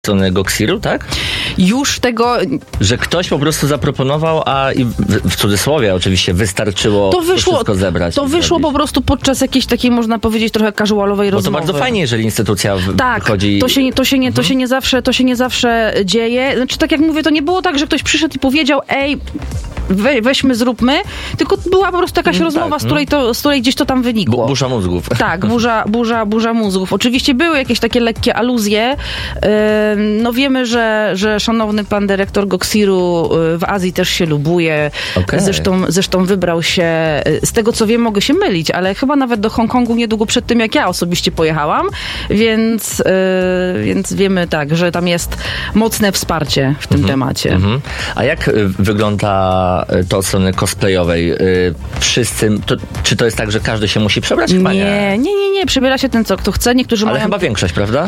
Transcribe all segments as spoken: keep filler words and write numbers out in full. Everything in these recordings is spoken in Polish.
strony Goxiru, tak? Już tego... Że ktoś po prostu zaproponował, a i w, w cudzysłowie oczywiście wystarczyło to, wyszło, to wszystko zebrać. To wyszło zrobić. po prostu podczas jakiejś takiej, można powiedzieć, trochę casualowej Bo rozmowy. to bardzo fajnie, jeżeli instytucja w, tak, wychodzi... Tak, to się, to, się nie, to, mhm. się nie zawsze, to się nie zawsze dzieje. Znaczy, tak jak mówię, to nie było tak, że ktoś przyszedł i powiedział, ej, we, weźmy, zróbmy, tylko była po prostu jakaś mm, rozmowa, tak, z, której to, z której gdzieś to tam wynikło. Burza mózgów. Tak, burza, burza, burza mózgów. Oczywiście były jakieś takie lekkie aluzje. No wiemy, że, że szanowny pan dyrektor Goxiru w Azji też się lubuje. Okay. Zresztą, zresztą wybrał się, z tego co wiem, mogę się mylić, ale chyba nawet do Hongkongu niedługo przed tym, jak ja osobiście pojechałam, więc, więc wiemy tak, że tam jest mocne wsparcie w tym mm-hmm. temacie. Mm-hmm. A jak wygląda to od strony cosplayowej? Wszyscy, to, czy to jest tak, że każdy się musi przebrać? Chyba nie, nie, nie, nie, nie. Przebiera się ten, co kto chce. Niektórzy ale mają... chyba większość, prawda?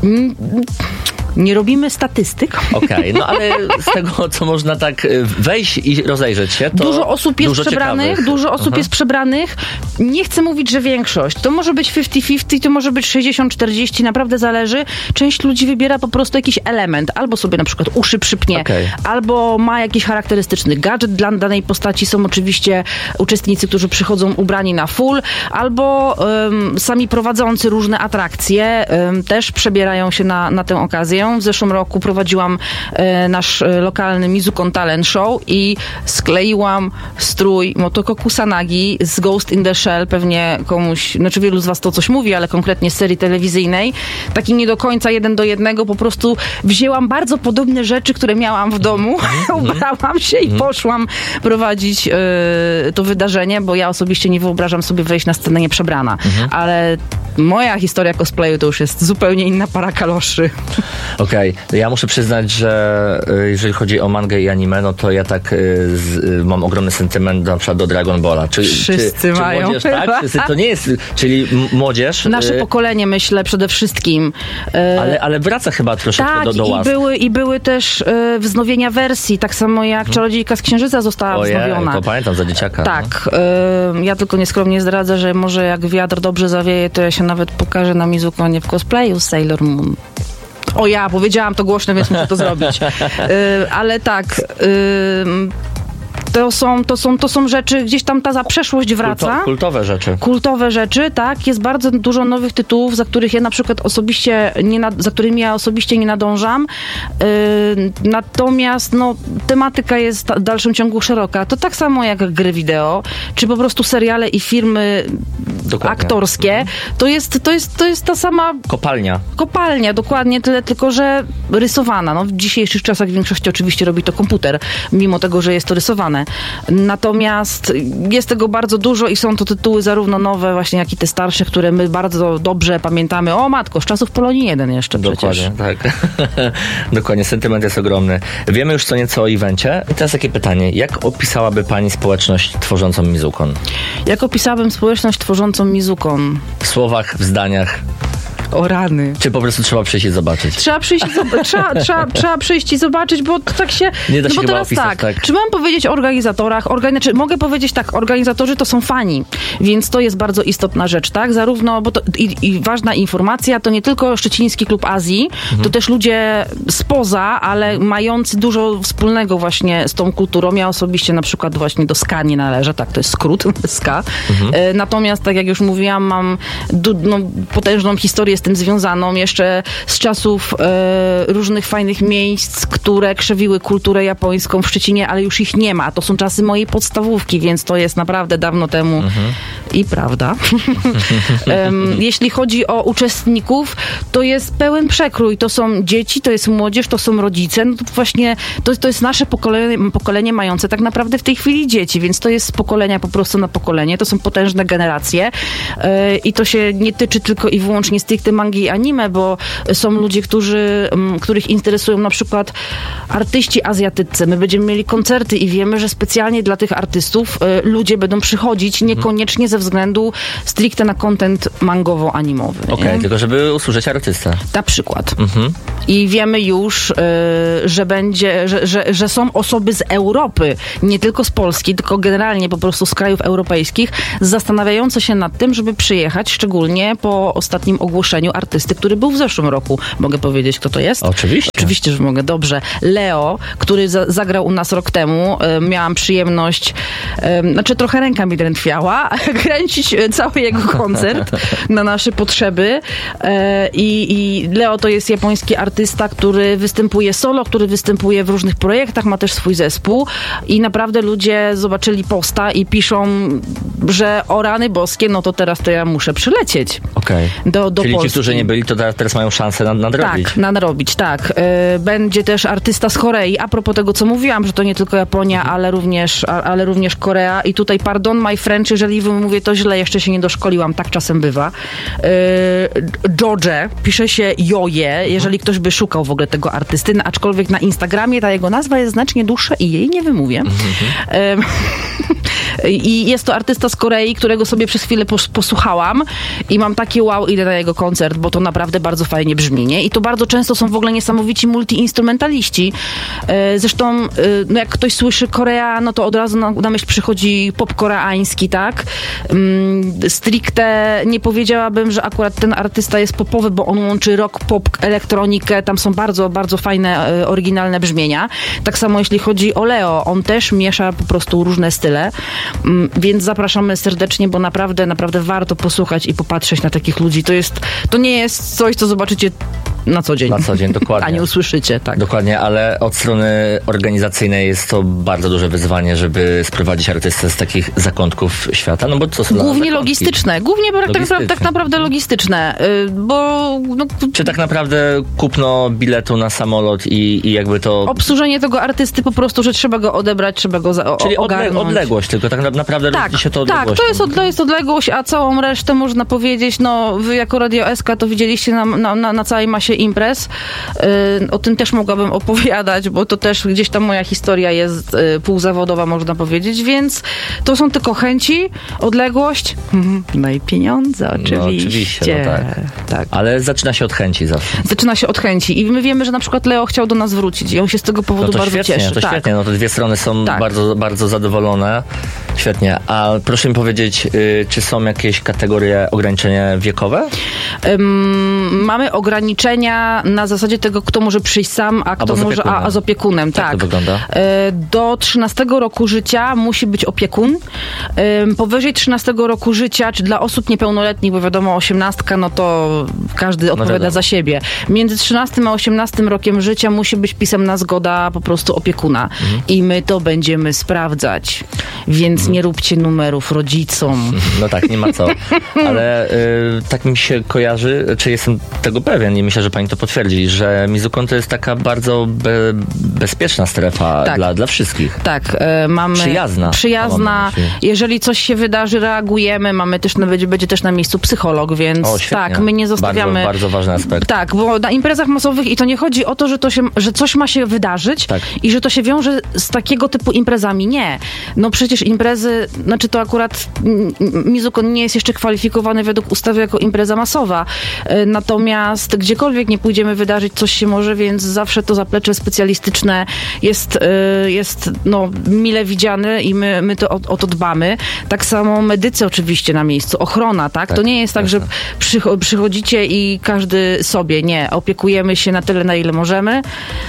Nie robimy statystyk. Okej, okay, no ale z tego, co można tak wejść i rozejrzeć się, to dużo osób jest dużo przebranych, ciekawych. dużo osób uh-huh. jest przebranych. Nie chcę mówić, że większość. To może być pięćdziesiąt pięćdziesiąt, to może być sześćdziesiąt czterdzieści, naprawdę zależy. Część ludzi wybiera po prostu jakiś element. Albo sobie na przykład uszy przypnie, okay. albo ma jakiś charakterystyczny gadżet dla danej postaci. Są oczywiście uczestnicy, którzy przychodzą ubrani na full, albo um, sami prowadzący różne atrakcje um, też przebierają się na, na tę okazję. W zeszłym roku prowadziłam e, nasz e, lokalny Mizukon Talent Show i skleiłam strój Motoko Kusanagi z Ghost in the Shell. Pewnie komuś, znaczy wielu z was to coś mówi, ale konkretnie z serii telewizyjnej. Taki nie do końca jeden do jednego. Po prostu wzięłam bardzo podobne rzeczy, które miałam w domu, ubrałam się i poszłam prowadzić e, to wydarzenie, bo ja osobiście nie wyobrażam sobie wejść na scenę nieprzebrana. Mhm. Ale moja historia cosplayu to już jest zupełnie inna para kaloszy. Okej, okay. Ja muszę przyznać, że jeżeli chodzi o mangę i anime, no to ja tak z, mam ogromny sentyment na przykład do Dragon Balla. Czy, Wszyscy czy, mają. Czy młodzież, tak? Wszyscy, to nie jest, czyli młodzież. Nasze y- pokolenie, myślę, przede wszystkim. Y- ale, ale wraca chyba troszeczkę tak, do, do łask. i były, i były też y, wznowienia wersji, tak samo jak hmm. Czarodziejka z Księżyca została Ojej, wznowiona. to pamiętam za dzieciaka. Tak. Y, ja tylko nieskromnie zdradzę, że może jak wiatr dobrze zawieje, to ja się nawet pokażę na Mizukonie w cosplayu Sailor Moon. O ja, powiedziałam to głośno, więc muszę to zrobić. Yy, ale tak, yy, to, są, to, są, to są rzeczy, gdzieś tam ta przeszłość wraca. Kulto, kultowe rzeczy. Kultowe rzeczy, tak. Jest bardzo dużo nowych tytułów, za których ja na przykład osobiście, nie nad, za którymi ja osobiście nie nadążam. Yy, natomiast no, tematyka jest w dalszym ciągu szeroka. To tak samo jak gry wideo, czy po prostu seriale i filmy dokładnie. Aktorskie. Mhm. To, jest, to, jest, to jest ta sama... Kopalnia. Kopalnia, dokładnie tyle, tylko że rysowana. No, w dzisiejszych czasach w większości oczywiście robi to komputer, mimo tego, że jest to rysowane. Natomiast jest tego bardzo dużo i są to tytuły zarówno nowe, właśnie jak i te starsze, które my bardzo dobrze pamiętamy. O matko, z czasów Polonii jeden jeszcze przecież. Dokładnie, tak. Dokładnie, sentyment jest ogromny. Wiemy już co nieco o evencie. I teraz takie pytanie. Jak opisałaby pani społeczność tworzącą Mizukon? Jak opisałabym społeczność tworzącą Mizukon? W słowach, w zdaniach. O rany. Czy po prostu trzeba przyjść i zobaczyć? Trzeba przyjść i, zob- trzeba, trzeba, trzeba przyjść i zobaczyć, bo tak się... Nie da się no bo chyba teraz opisać, tak, tak. Czy mam powiedzieć o organizatorach? Organi- znaczy, mogę powiedzieć tak, organizatorzy to są fani, więc to jest bardzo istotna rzecz, tak? Zarówno, bo to i, i ważna informacja, to nie tylko Szczeciński Klub Azji, mhm. to też ludzie spoza, ale mający dużo wspólnego właśnie z tą kulturą. Ja osobiście na przykład właśnie do S K A nie należę, tak, to jest skrót S K A. Mhm. E, natomiast, tak jak już mówiłam, mam du- no, potężną historię z tym związaną, jeszcze z czasów e, różnych fajnych miejsc, które krzewiły kulturę japońską w Szczecinie, ale już ich nie ma. To są czasy mojej podstawówki, więc to jest naprawdę dawno temu mhm. i prawda. um, jeśli chodzi o uczestników, to jest pełen przekrój. To są dzieci, to jest młodzież, to są rodzice. No to właśnie to, to jest nasze pokolenie, pokolenie mające tak naprawdę w tej chwili dzieci, więc to jest z pokolenia po prostu na pokolenie. To są potężne generacje e, i to się nie tyczy tylko i wyłącznie stricte mangi i anime, bo są ludzie, którzy, m, których interesują na przykład artyści azjatyccy. My będziemy mieli koncerty i wiemy, że specjalnie dla tych artystów y, ludzie będą przychodzić niekoniecznie ze względu stricte na content mangowo-animowy. Okej, okay, tylko żeby usłyszeć artystę. Na przykład. Mhm. I wiemy już, y, że będzie, że, że, że są osoby z Europy, nie tylko z Polski, tylko generalnie po prostu z krajów europejskich, zastanawiające się nad tym, żeby przyjechać, szczególnie po ostatnim ogłoszeniu przedstawieniu artysty, który był w zeszłym roku. Mogę powiedzieć, kto to jest? Oczywiście. Oczywiście, że mogę. Dobrze. Leo, który za- zagrał u nas rok temu. E, miałam przyjemność, e, znaczy trochę ręka mi drętwiała, kręcić cały jego koncert na nasze potrzeby. E, i, I Leo to jest japoński artysta, który występuje solo, który występuje w różnych projektach, ma też swój zespół i naprawdę ludzie zobaczyli posta i piszą, że o rany boskie, no to teraz to ja muszę przylecieć. Okej. Do, do Czyli Polski. ci, którzy nie byli, to teraz mają szansę nad, nadrobić. Tak, nadrobić, tak. E, Będzie też artysta z Korei. A propos tego, co mówiłam, że to nie tylko Japonia, mhm. ale, również, a, ale również Korea. I tutaj, pardon my French, jeżeli mówię to źle, jeszcze się nie doszkoliłam, tak czasem bywa. E, George, pisze się Joje, jeżeli ktoś by szukał w ogóle tego artysty, no, aczkolwiek na Instagramie ta jego nazwa jest znacznie dłuższa i jej nie wymówię. Mhm. E, I jest to artysta z Korei, którego sobie przez chwilę pos- posłuchałam i mam takie wow, idę na jego koncert, bo to naprawdę bardzo fajnie brzmi, nie? I to bardzo często są w ogóle niesamowici multi-instrumentaliści. E, zresztą, e, no jak ktoś słyszy Korea, no to od razu na, na myśl przychodzi pop koreański, tak? Um, stricte nie powiedziałabym, że akurat ten artysta jest popowy, bo on łączy rock, pop, elektronikę, tam są bardzo, bardzo fajne, e, oryginalne brzmienia. Tak samo jeśli chodzi o Leo, on też miesza po prostu różne style. Więc zapraszamy serdecznie, bo naprawdę, naprawdę warto posłuchać i popatrzeć na takich ludzi. To jest, to nie jest coś, co zobaczycie na co dzień. Na co dzień, dokładnie. A nie usłyszycie, tak. Dokładnie, ale od strony organizacyjnej jest to bardzo duże wyzwanie, żeby sprowadzić artystę z takich zakątków świata, no bo co są Głównie logistyczne, głównie tak, tak, tak naprawdę logistyczne, bo... No, czy tak naprawdę kupno biletu na samolot i, i jakby to... Obsłużenie tego artysty po prostu, że trzeba go odebrać, trzeba go za, o, Czyli ogarnąć. Czyli odległość, tylko tak naprawdę tak, rodzi się to odległość. Tak, to jest, od, to jest odległość, a całą resztę można powiedzieć, no wy jako Radio S K to widzieliście na, na, na, na całej masie imprez. Yy, o tym też mogłabym opowiadać, bo to też gdzieś tam moja historia jest yy, półzawodowa, można powiedzieć, więc to są tylko chęci, odległość, no i pieniądze, oczywiście. No, oczywiście, no tak. tak. Ale zaczyna się od chęci zawsze. Zaczyna się od chęci i my wiemy, że na przykład Leo chciał do nas wrócić i on się z tego powodu no to bardzo świetnie, cieszy. To tak. świetnie, no to dwie strony są tak. bardzo, bardzo zadowolone. Świetnie. A proszę mi powiedzieć, yy, czy są jakieś kategorie, ograniczenia wiekowe? Um, mamy ograniczenia na zasadzie tego, kto może przyjść sam, a kto może, a, a z opiekunem. Jak tak. to wygląda? Do trzynastego roku życia musi być opiekun. Powyżej trzynastego roku życia, czy dla osób niepełnoletnich, bo wiadomo, osiemnastka, no to każdy odpowiada no za siebie. Między trzynastym a osiemnastym rokiem życia musi być pisemna zgoda po prostu opiekuna. Mhm. I my to będziemy sprawdzać. Więc mhm. nie róbcie numerów rodzicom. No tak, nie ma co. Ale y, tak mi się kojarzy, czy jestem tego pewien i myślę, że pani to potwierdzi, że Mizukon to jest taka bardzo be, bezpieczna strefa tak. dla, dla wszystkich. Tak, y, mamy... Przyjazna. Przyjazna. Jeżeli coś się wydarzy, reagujemy. Mamy też, będzie, będzie też na miejscu psycholog, więc o, tak, my nie zostawiamy... Bardzo, bardzo ważny aspekt. Tak, bo na imprezach masowych i to nie chodzi o to, że, to się, że coś ma się wydarzyć tak. i że to się wiąże z takiego typu imprezami. Nie. No przecież imprezy, znaczy to akurat Mizukon nie jest jeszcze kwalifikowany według ustawy jako impreza masowa. Natomiast gdziekolwiek nie pójdziemy wydarzyć, coś się może, więc zawsze to zaplecze specjalistyczne jest, jest no, mile widziane i my, my to o, o to dbamy. Tak samo medycy oczywiście na miejscu, ochrona, tak? tak to nie jest tak, jasne. że przychodzicie i każdy sobie. Nie, opiekujemy się na tyle, na ile możemy,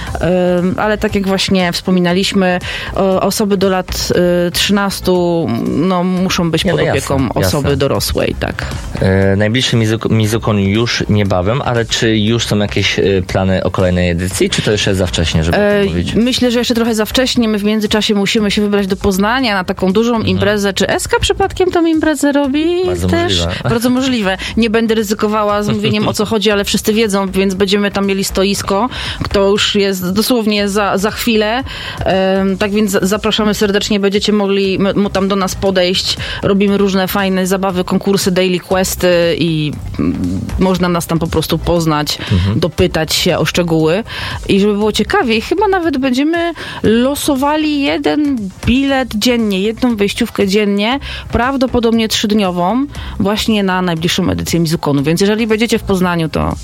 ale tak jak właśnie wspominaliśmy, osoby do lat trzynastu no, muszą być pod nie, no opieką jasne, osoby jasne. dorosłej, tak. E, najbliższy Mizukon już niebawem, ale czy już są jakieś plany o kolejnej edycji, czy to jeszcze za wcześnie, żeby e, mówić? Myślę, że jeszcze trochę za wcześnie. My w międzyczasie musimy się wybrać do Poznania na taką dużą mhm. imprezę. Czy S K przypadkiem tą imprezę robi? Bardzo też? możliwe. Bardzo możliwe. Nie będę ryzykowała z mówieniem o co chodzi, ale wszyscy wiedzą, więc będziemy tam mieli stoisko, to już jest dosłownie za, za chwilę. E, tak więc zapraszamy serdecznie, będziecie mogli mu tam do nas podejść. Robimy różne fajne zabawy, konkursy, daily questy i można nas tam po prostu poznać, mhm. dopytać się o szczegóły i żeby było ciekawiej, chyba nawet będziemy losowali jeden bilet dziennie, jedną wejściówkę dziennie, prawdopodobnie trzydniową, właśnie na najbliższą edycję Mizukonu, więc jeżeli będziecie w Poznaniu, to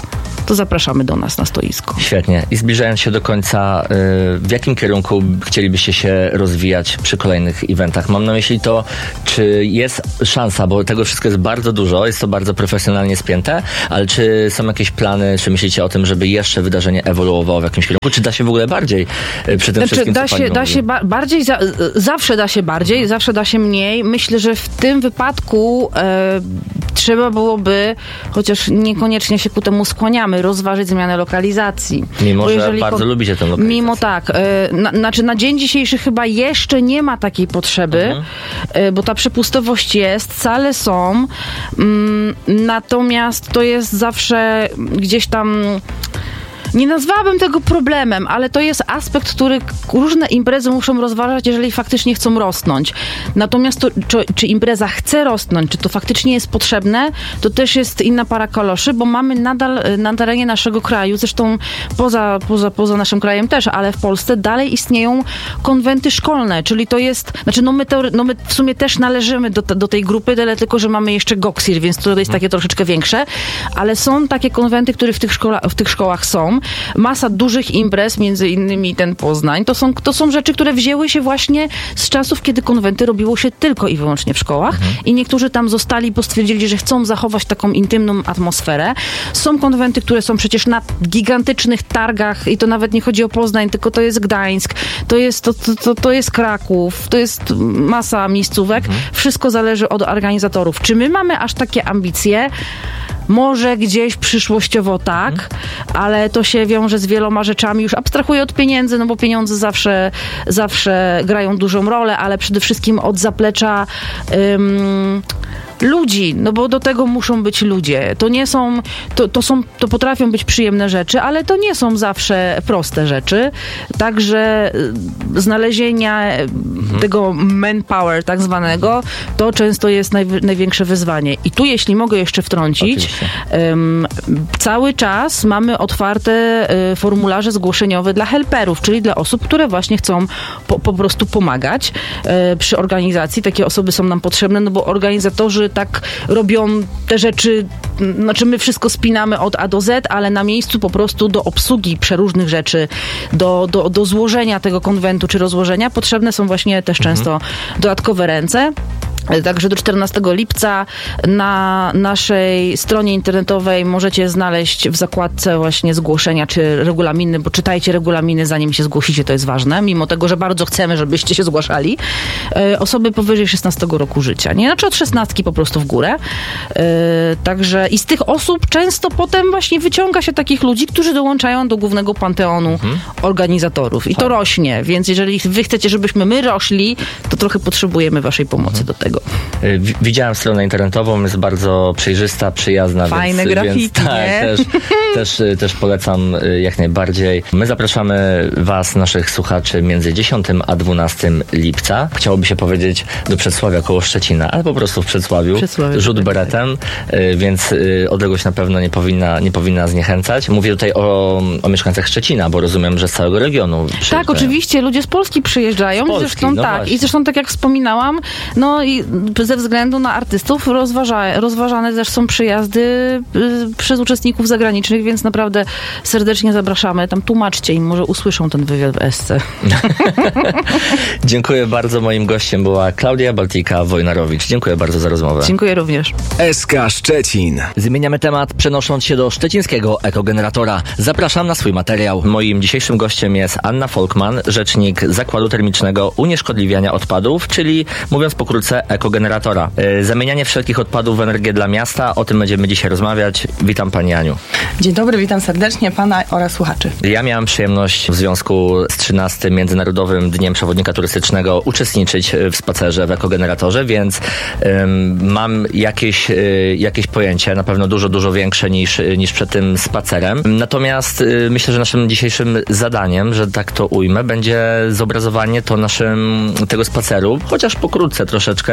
to zapraszamy do nas na stoisko. Świetnie. I zbliżając się do końca, w jakim kierunku chcielibyście się rozwijać przy kolejnych eventach? Mam na myśli to, czy jest szansa, bo tego wszystko jest bardzo dużo, jest to bardzo profesjonalnie spięte, ale czy są jakieś plany, czy myślicie o tym, żeby jeszcze wydarzenie ewoluowało w jakimś kierunku? Czy da się w ogóle bardziej przy tym znaczy, wszystkim, da co się, pani da mówi? się ba- bardziej, za- zawsze da się bardziej, zawsze da się mniej. Myślę, że w tym wypadku e, trzeba byłoby, chociaż niekoniecznie się ku temu skłaniamy, rozważyć zmianę lokalizacji. Mimo, Bo że bardzo ko- lubicie tę lokalizację. Mimo tak. E, na, znaczy na dzień dzisiejszy chyba jeszcze nie ma takiej potrzeby, mhm. e, bo ta przepustowość jest, sale są, mm, natomiast to jest zawsze gdzieś tam... Nie nazwałabym tego problemem, ale to jest aspekt, który różne imprezy muszą rozważać, jeżeli faktycznie chcą rosnąć. Natomiast to, czy, czy impreza chce rosnąć, czy to faktycznie jest potrzebne, to też jest inna para kaloszy, bo mamy nadal na terenie naszego kraju, zresztą poza, poza, poza naszym krajem też, ale w Polsce dalej istnieją konwenty szkolne, czyli to jest, znaczy no my, teory, no my w sumie też należymy do, do tej grupy, tyle tylko, że mamy jeszcze Goxir, więc to jest takie troszeczkę większe, ale są takie konwenty, które w tych, szkola, w tych szkołach są. Masa dużych imprez, między innymi ten Poznań. To są, to są rzeczy, które wzięły się właśnie z czasów, kiedy konwenty robiło się tylko i wyłącznie w szkołach mhm. i niektórzy tam zostali, bo stwierdzili, że chcą zachować taką intymną atmosferę. Są konwenty, które są przecież na gigantycznych targach i to nawet nie chodzi o Poznań, tylko to jest Gdańsk, to jest, to, to, to, to jest Kraków, to jest masa miejscówek. Mhm. Wszystko zależy od organizatorów. Czy my mamy aż takie ambicje? Może gdzieś przyszłościowo tak, mhm. ale to się wiąże z wieloma rzeczami. Już abstrahuję od pieniędzy, no bo pieniądze zawsze, zawsze grają dużą rolę, ale przede wszystkim od zaplecza ym, ludzi, no bo do tego muszą być ludzie. To nie są, to, to są, to potrafią być przyjemne rzeczy, ale to nie są zawsze proste rzeczy. Także znalezienia mhm. tego manpower tak zwanego, to często jest naj, największe wyzwanie. I tu, jeśli mogę jeszcze wtrącić, um, cały czas mamy otwarte y, formularze zgłoszeniowe dla helperów, czyli dla osób, które właśnie chcą po, po prostu pomagać y, przy organizacji. Takie osoby są nam potrzebne, no bo organizatorzy tak robią te rzeczy, znaczy my wszystko spinamy od A do Z, ale na miejscu po prostu do obsługi przeróżnych rzeczy, do, do, do złożenia tego konwentu czy rozłożenia potrzebne są właśnie też mhm. często dodatkowe ręce. Także do czternastego lipca na naszej stronie internetowej możecie znaleźć w zakładce właśnie zgłoszenia czy regulaminy, bo czytajcie regulaminy zanim się zgłosicie, to jest ważne, mimo tego, że bardzo chcemy, żebyście się zgłaszali. Osoby powyżej szesnastego roku życia, nie? Znaczy od szesnastki po prostu w górę. Także i z tych osób często potem właśnie wyciąga się takich ludzi, którzy dołączają do głównego panteonu mhm. organizatorów. I to tak. rośnie, więc jeżeli wy chcecie, żebyśmy my rośli, to trochę potrzebujemy waszej pomocy mhm. do tego. Widziałem stronę internetową, jest bardzo przejrzysta, przyjazna. Fajne więc, grafiki, więc, tak, nie? Też, też, też polecam jak najbardziej. My zapraszamy was, naszych słuchaczy, między dziesiątego a dwunastego lipca. Chciałoby się powiedzieć do Przedsławia koło Szczecina, ale po prostu w Przedsławiu. Przedsławiu rzut beretem, więc odległość na pewno nie powinna, nie powinna zniechęcać. Mówię tutaj o, o mieszkańcach Szczecina, bo rozumiem, że z całego regionu przyjeżdżają. Tak, oczywiście, ludzie z Polski przyjeżdżają. Z Polski, zresztą no tak. właśnie. I zresztą tak jak wspominałam, no i ze względu na artystów rozważa, rozważane też są przyjazdy y, przez uczestników zagranicznych, więc naprawdę serdecznie zapraszamy. Tam tłumaczcie im, może usłyszą ten wywiad w Esce. Dziękuję bardzo. Moim gościem była Klaudia Baltika-Wojnarowicz. Dziękuję bardzo za rozmowę. Dziękuję również. S K Szczecin. Zmieniamy temat, przenosząc się do szczecińskiego ekogeneratora. Zapraszam na swój materiał. Moim dzisiejszym gościem jest Anna Folkman, rzecznik Zakładu Termicznego Unieszkodliwiania Odpadów, czyli mówiąc pokrótce ekogeneratora. Yy, zamienianie wszelkich odpadów w energię dla miasta. O tym będziemy dzisiaj rozmawiać. Witam pani Aniu. Dzień dobry, witam serdecznie pana oraz słuchaczy. Ja miałem przyjemność w związku z trzynastym Międzynarodowym Dniem Przewodnika Turystycznego uczestniczyć w spacerze w ekogeneratorze, więc ym, mam jakieś, y, jakieś pojęcie, na pewno dużo, dużo większe niż, niż przed tym spacerem. Natomiast y, myślę, że naszym dzisiejszym zadaniem, że tak to ujmę, będzie zobrazowanie to naszym tego spaceru, chociaż pokrótce troszeczkę,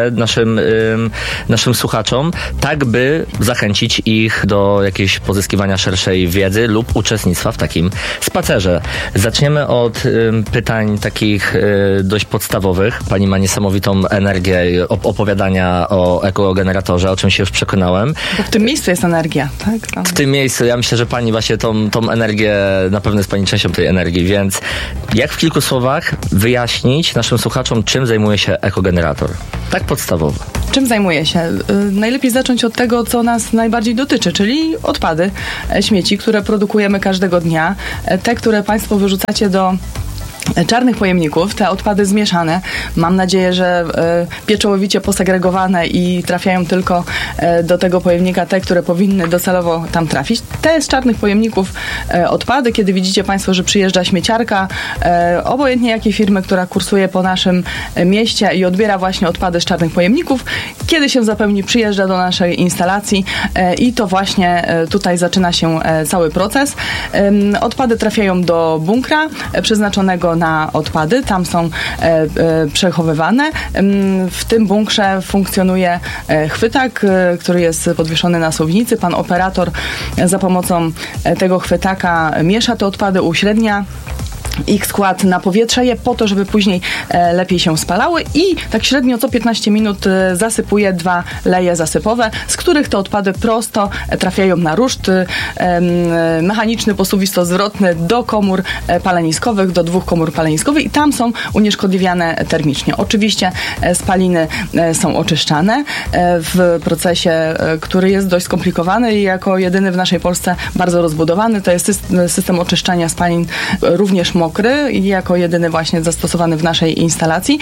naszym, ym, naszym słuchaczom, tak by zachęcić ich do jakiejś pozyskiwania szerszej wiedzy lub uczestnictwa w takim spacerze. Zaczniemy od ym, pytań takich y, dość podstawowych. Pani ma niesamowitą energię opowiadania o ekogeneratorze, o czym się już przekonałem. Bo w tym miejscu jest energia, tak? Tam. W tym miejscu, ja myślę, że pani właśnie tą, tą energię, na pewno jest pani częścią tej energii, więc jak w kilku słowach wyjaśnić naszym słuchaczom, czym zajmuje się ekogenerator? Tak podstawowo. Czym zajmuje się? Najlepiej zacząć od tego, co nas najbardziej dotyczy, czyli odpady, śmieci, które produkujemy każdego dnia, te, które państwo wyrzucacie do czarnych pojemników, te odpady zmieszane. Mam nadzieję, że e, pieczołowicie posegregowane i trafiają tylko e, do tego pojemnika te, które powinny docelowo tam trafić. Te z czarnych pojemników e, odpady, kiedy widzicie państwo, że przyjeżdża śmieciarka, e, obojętnie jakiej firmy, która kursuje po naszym mieście i odbiera właśnie odpady z czarnych pojemników, kiedy się zapełni, przyjeżdża do naszej instalacji e, i to właśnie e, tutaj zaczyna się e, cały proces. E, odpady trafiają do bunkra e, przeznaczonego na odpady. Tam są e, e, przechowywane. E, w tym bunkrze funkcjonuje e, chwytak, e, który jest podwieszony na suwnicy. Pan operator e, za pomocą e, tego chwytaka miesza te odpady, uśrednia ich skład, napowietrza je po to, żeby później e, lepiej się spalały i tak średnio co piętnaście minut e, zasypuje dwa leje zasypowe, z których te odpady prosto e, trafiają na ruszt e, e, mechaniczny, posuwisto-zwrotny do komór e, paleniskowych, do dwóch komór paleniskowych i tam są unieszkodliwiane termicznie. Oczywiście e, spaliny e, są oczyszczane e, w procesie, e, który jest dość skomplikowany i jako jedyny w naszej Polsce bardzo rozbudowany. To jest system, system oczyszczania spalin e, również mokry i jako jedyny właśnie zastosowany w naszej instalacji.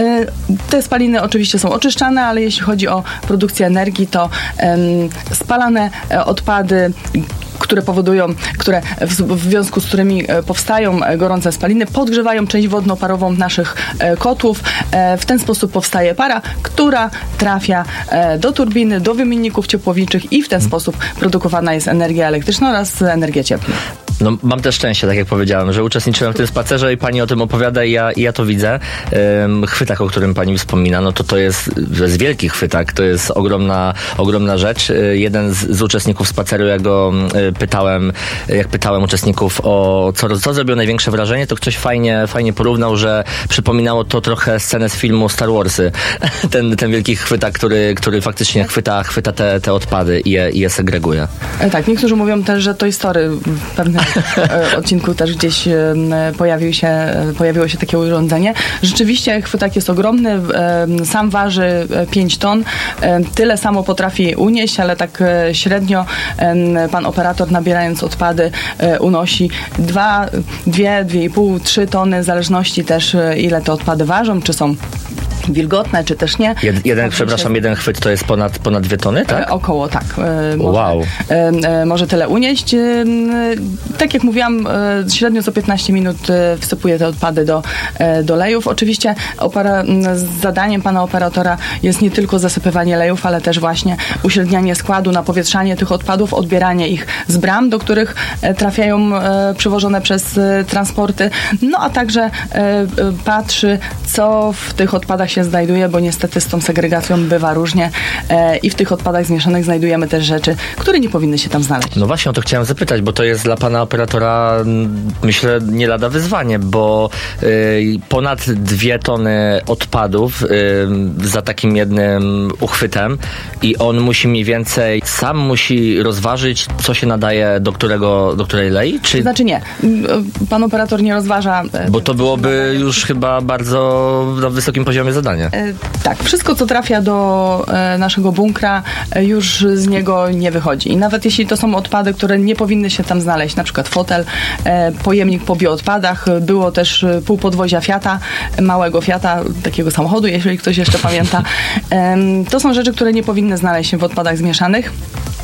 Te spaliny oczywiście są oczyszczane, ale jeśli chodzi o produkcję energii, to um, spalane odpady, które powodują, które w, w związku z którymi powstają gorące spaliny, podgrzewają część wodno-parową naszych kotłów. W ten sposób powstaje para, która trafia do turbiny, do wymienników ciepłowniczych i w ten sposób produkowana jest energia elektryczna oraz energia cieplna. No, mam też szczęście, tak jak powiedziałem, że uczestniczyłem w tym spacerze i pani o tym opowiada i ja, i ja to widzę. Um, chwytak, o którym pani wspomina, no to to jest, to jest wielki chwytak, to jest ogromna, ogromna rzecz. Jeden z, z uczestników spaceru, jak go pytałem, jak pytałem uczestników o co, co zrobiło największe wrażenie, to ktoś fajnie, fajnie porównał, że przypominało to trochę scenę z filmu Star Warsy. Ten, ten wielki chwytak, który, który faktycznie chwyta, chwyta te, te odpady i je, i je segreguje. Tak, niektórzy mówią też, że Toy Story w pewnym odcinku też gdzieś pojawił się, pojawiło się takie urządzenie. Rzeczywiście chwytak jest ogromny, sam waży pięć ton, tyle samo potrafi unieść, ale tak średnio pan operator, nabierając odpady, unosi dwa, dwie, dwie i pół, trzy tony, w zależności też ile te odpady ważą, czy są wilgotne, czy też nie. Jed, jeden, tak, przepraszam, się... jeden chwyt to jest ponad, ponad dwie tony, tak? E, około, tak. E, może, wow. E, może tyle unieść. E, tak jak mówiłam, e, średnio co piętnaście minut e, wsypuję te odpady do, e, do lejów. Oczywiście opera, zadaniem pana operatora jest nie tylko zasypywanie lejów, ale też właśnie uśrednianie składu, napowietrzanie tych odpadów, odbieranie ich z bram, do których e, trafiają e, przywożone przez e, transporty, no a także e, e, patrzy, co w tych odpadach się znajduje, bo niestety z tą segregacją bywa różnie e, i w tych odpadach zmieszanych znajdujemy też rzeczy, które nie powinny się tam znaleźć. No właśnie o to chciałem zapytać, bo to jest dla pana operatora, myślę, nie lada wyzwanie, bo y, ponad dwie tony odpadów y, za takim jednym uchwytem i on musi mniej więcej, sam musi rozważyć, co się nadaje do którego, do której lei? Czy... Znaczy nie. Pan operator nie rozważa. Bo to byłoby już chyba bardzo na wysokim poziomie zadanie. Tak, wszystko co trafia do naszego bunkra już z niego nie wychodzi. I nawet jeśli to są odpady, które nie powinny się tam znaleźć, na przykład fotel, pojemnik po bioodpadach, było też pół podwozia Fiata, małego Fiata, takiego samochodu, jeśli ktoś jeszcze pamięta. To są rzeczy, które nie powinny znaleźć się w odpadach zmieszanych.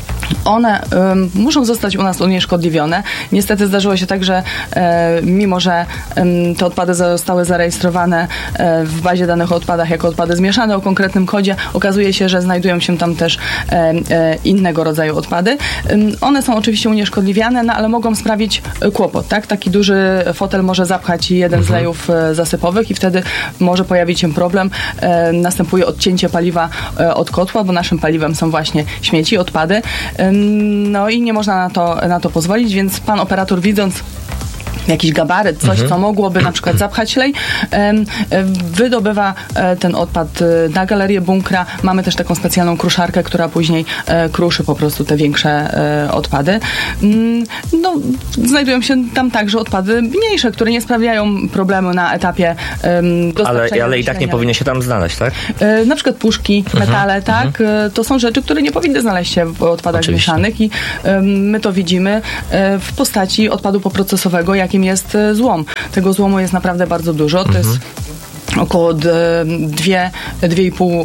one um, muszą zostać u nas unieszkodliwione. Niestety zdarzyło się tak, że e, mimo, że um, te odpady zostały zarejestrowane e, w bazie danych o odpadach jako odpady zmieszane o konkretnym kodzie, okazuje się, że znajdują się tam też e, e, innego rodzaju odpady. Um, one są oczywiście unieszkodliwiane, no, ale mogą sprawić kłopot, tak? Taki duży fotel może zapchać jeden z lejów e, zasypowych i wtedy może pojawić się problem. E, następuje odcięcie paliwa e, od kotła, bo naszym paliwem są właśnie śmieci, odpady. E, no i nie można na to, na to pozwolić, więc pan operator, widząc jakiś gabaryt, coś, mhm. co mogłoby na przykład zapchać lej, wydobywa ten odpad na galerię bunkra. Mamy też taką specjalną kruszarkę, która później kruszy po prostu te większe odpady. No, znajdują się tam także odpady mniejsze, które nie sprawiają problemu na etapie dostarczania. Ale, ale i tak nie powinny się tam znaleźć, tak? Na przykład puszki, mhm. metale, tak? Mhm. To są rzeczy, które nie powinny znaleźć się w odpadach Oczywiście. mieszanych i my to widzimy w postaci odpadu poprocesowego, jakim jest złom. Tego złomu jest naprawdę bardzo dużo. To mhm. jest około dwa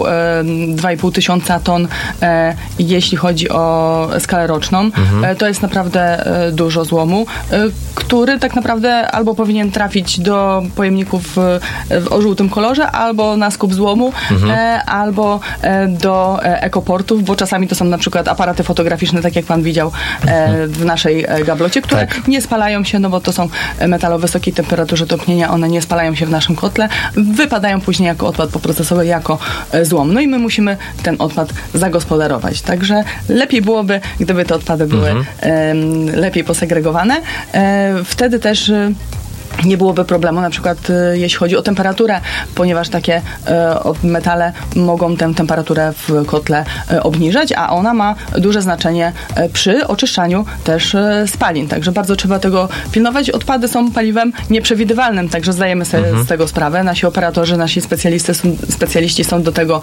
i pół tysiąca ton, e, jeśli chodzi o skalę roczną. Mhm. E, to jest naprawdę e, dużo złomu, e, który tak naprawdę albo powinien trafić do pojemników w, w żółtym kolorze, albo na skup złomu, mhm. e, albo e, do e, ekoportów, bo czasami to są na przykład aparaty fotograficzne, tak jak pan widział e, w naszej e, gablocie, które tak. nie spalają się, no bo to są metale o wysokiej temperaturze topnienia, one nie spalają się w naszym kotle, wypadają później jako odpad poprocesowy, jako złom. No i my musimy ten odpad zagospodarować. Także lepiej byłoby, gdyby te odpady były mhm. e, lepiej posegregowane. E, wtedy też e, nie byłoby problemu, na przykład e, jeśli chodzi o temperaturę, ponieważ takie e, metale mogą tę temperaturę w kotle e, obniżać, a ona ma duże znaczenie e, przy oczyszczaniu też e, spalin. Także bardzo trzeba tego pilnować. Odpady są paliwem nieprzewidywalnym, także zdajemy sobie mhm. z tego sprawę. Nasi operatorzy, nasi specjaliści są, specjaliści są do tego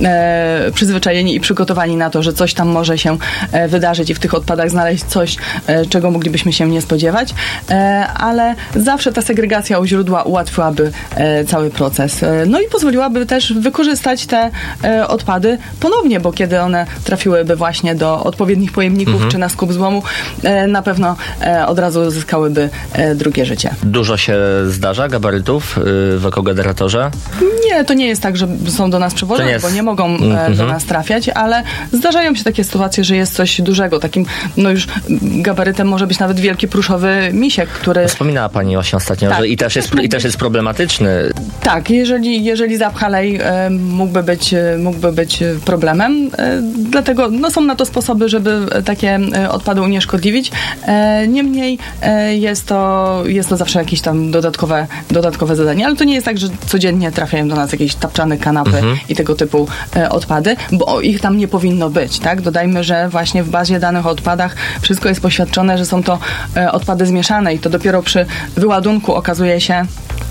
e, przyzwyczajeni i przygotowani na to, że coś tam może się e, wydarzyć i w tych odpadach znaleźć coś, e, czego moglibyśmy się nie spodziewać, e, ale zawsze ta segregacja u źródła ułatwiłaby e, cały proces. E, no i pozwoliłaby też wykorzystać te e, odpady ponownie, bo kiedy one trafiłyby właśnie do odpowiednich pojemników mhm. czy na skup złomu, e, na pewno e, od razu uzyskałyby e, drugie życie. Dużo się zdarza gabarytów y, w ekogeneratorze? Nie, to nie jest tak, że są do nas przewożone, nie jest... bo nie mogą e, mhm. do nas trafiać, ale zdarzają się takie sytuacje, że jest coś dużego. Takim, no już gabarytem może być nawet wielki pruszowy misiek, który... Wspominała pani właśnie ostatnio, tak. że i też, jest, i też jest problematyczny. Tak, jeżeli, jeżeli zapcha lej, e, mógłby być, mógłby być problemem. E, dlatego no, są na to sposoby, żeby takie e, odpady unieszkodliwić. E, niemniej e, jest, to, jest to zawsze jakieś tam dodatkowe, dodatkowe zadanie, ale to nie jest tak, że codziennie trafiają do nas jakieś tapczane kanapy mhm. i tego typu e, odpady, bo ich tam nie powinno być, tak? Dodajmy, że właśnie w bazie danych o odpadach wszystko jest poświadczone, że są to e, odpady zmieszane i to dopiero przy wyładunku okazuje się,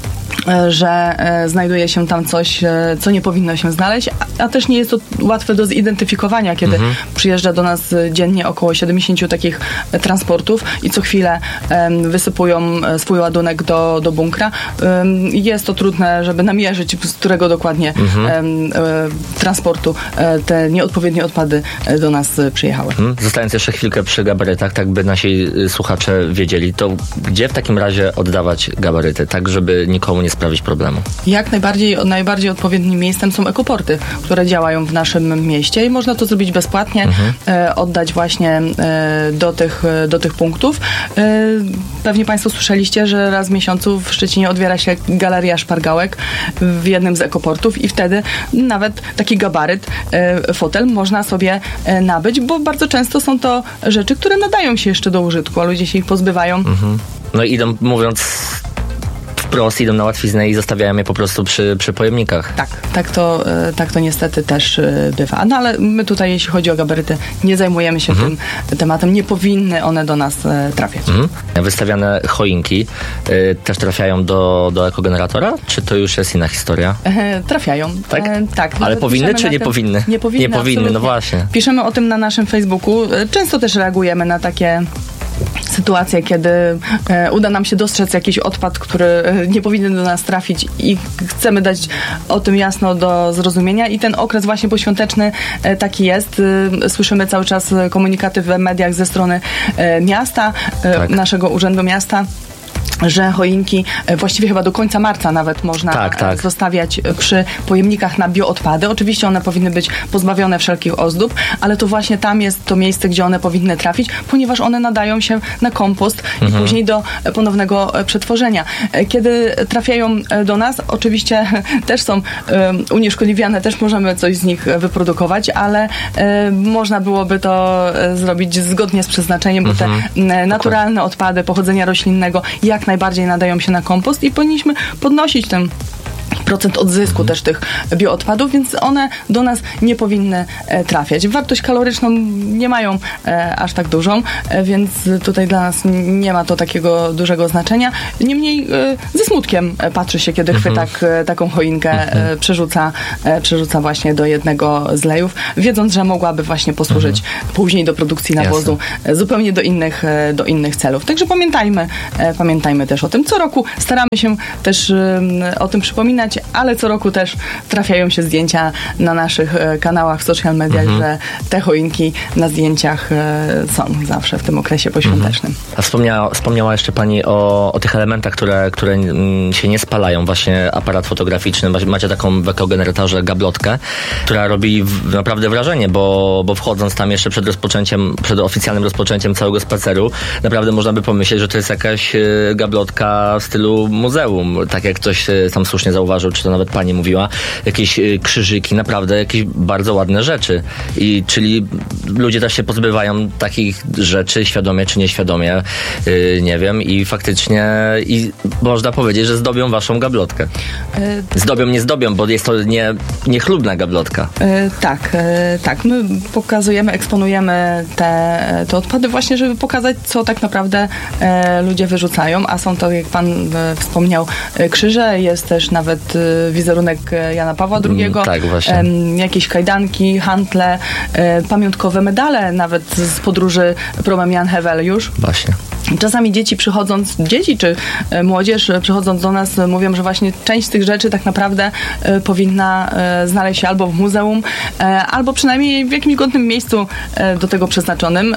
że e, znajduje się tam coś, e, co nie powinno się znaleźć, a, a też nie jest to łatwe do zidentyfikowania, kiedy mhm. przyjeżdża do nas dziennie około siedemdziesiąt takich e, transportów i co chwilę e, wysypują e, swój ładunek do, do bunkra. E, jest to trudne, żeby namierzyć, z którego dokładnie mhm. e, e, transportu e, te nieodpowiednie odpady e, do nas e, przyjechały. Mhm. Zostając jeszcze chwilkę przy gabarytach, tak by nasi słuchacze wiedzieli, to gdzie w takim razie oddawać gabaryty, tak żeby nikomu nie sprawić problemu? Jak najbardziej, najbardziej odpowiednim miejscem są ekoporty, które działają w naszym mieście i można to zrobić bezpłatnie, mhm. e, oddać właśnie e, do, tych, do tych punktów. E, pewnie Państwo słyszeliście, że raz w miesiącu w Szczecinie otwiera się Galeria Szpargałek w jednym z ekoportów i wtedy nawet taki gabaryt, e, fotel można sobie e, nabyć, bo bardzo często są to rzeczy, które nadają się jeszcze do użytku, a ludzie się ich pozbywają. Mhm. No i idą, mówiąc wprost, idą na łatwiznę i zostawiają je po prostu przy, przy pojemnikach. Tak, tak to, tak to niestety też bywa. No ale my tutaj, jeśli chodzi o gabaryty, nie zajmujemy się mhm. tym tematem. Nie powinny one do nas trafiać. Mhm. Wystawiane choinki y, też trafiają do, do ekogeneratora? Czy to już jest inna historia? E, trafiają. Tak? E, tak. Ale powinny czy nie powinny? Nie powinny, nie powinny, no właśnie. Piszemy o tym na naszym Facebooku. Często też reagujemy na takie sytuacje, kiedy e, uda nam się dostrzec jakiś odpad, który e, nie powinien do nas trafić i chcemy dać o tym jasno do zrozumienia i ten okres właśnie poświąteczny e, taki jest. E, słyszymy cały czas komunikaty w mediach ze strony e, miasta, e, tak. naszego Urzędu Miasta, że choinki właściwie chyba do końca marca nawet można tak, tak. zostawiać przy pojemnikach na bioodpady. Oczywiście one powinny być pozbawione wszelkich ozdób, ale to właśnie tam jest to miejsce, gdzie one powinny trafić, ponieważ one nadają się na kompost mhm. i później do ponownego przetworzenia. Kiedy trafiają do nas, oczywiście też są unieszkodliwiane, też możemy coś z nich wyprodukować, ale można byłoby to zrobić zgodnie z przeznaczeniem, bo mhm. te naturalne odpady pochodzenia roślinnego jak najbardziej nadają się na kompost i powinniśmy podnosić ten procent odzysku mhm. też tych bioodpadów, więc one do nas nie powinny e, trafiać. Wartość kaloryczną nie mają e, aż tak dużą, e, więc tutaj dla nas nie ma to takiego dużego znaczenia. Niemniej e, ze smutkiem e, patrzy się, kiedy mhm. chwytak e, taką choinkę mhm. e, przerzuca, e, przerzuca właśnie do jednego z lejów, wiedząc, że mogłaby właśnie posłużyć mhm. później do produkcji nawozu e, zupełnie do innych, e, do innych celów. Także pamiętajmy, e, pamiętajmy też o tym. Co roku staramy się też e, o tym przypominać, ale co roku też trafiają się zdjęcia na naszych e, kanałach w social mediach, mhm. że te choinki na zdjęciach e, są zawsze w tym okresie poświątecznym. Mhm. A wspomniała, wspomniała jeszcze Pani o, o tych elementach, które, które m, się nie spalają. Właśnie aparat fotograficzny. Macie taką w ekogeneratorze gablotkę, która robi w, naprawdę wrażenie, bo, bo wchodząc tam jeszcze przed rozpoczęciem, przed oficjalnym rozpoczęciem całego spaceru, naprawdę można by pomyśleć, że to jest jakaś e, gablotka w stylu muzeum. Tak jak ktoś e, tam słusznie zauważył, czy to nawet Pani mówiła, jakieś y, krzyżyki, naprawdę jakieś bardzo ładne rzeczy. I czyli ludzie też się pozbywają takich rzeczy, świadomie czy nieświadomie, y, nie wiem, i faktycznie i można powiedzieć, że zdobią Waszą gablotkę. Zdobią, nie zdobią, bo jest to nie, niechlubna gablotka. E, tak, e, tak. My pokazujemy, eksponujemy te, te odpady właśnie, żeby pokazać, co tak naprawdę e, ludzie wyrzucają, a są to, jak Pan e, wspomniał, e, krzyże, jest też nawet wizerunek Jana Pawła drugiego, tak, właśnie. jakieś kajdanki, hantle, pamiątkowe medale, nawet z podróży Promem Jan Heweliusz. Właśnie. Czasami dzieci przychodząc, dzieci czy młodzież przychodząc do nas mówią, że właśnie część z tych rzeczy tak naprawdę powinna znaleźć się albo w muzeum, albo przynajmniej w jakimś godnym miejscu do tego przeznaczonym.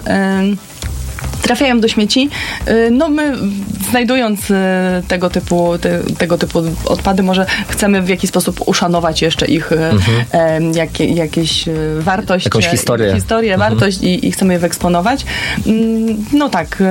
Trafiają do śmieci. No my, znajdując tego typu, te, tego typu odpady, może chcemy w jakiś sposób uszanować jeszcze ich mhm. jak, jakieś wartość. Jakąś historię. Historię, mhm. wartość i, i chcemy je wyeksponować. No tak.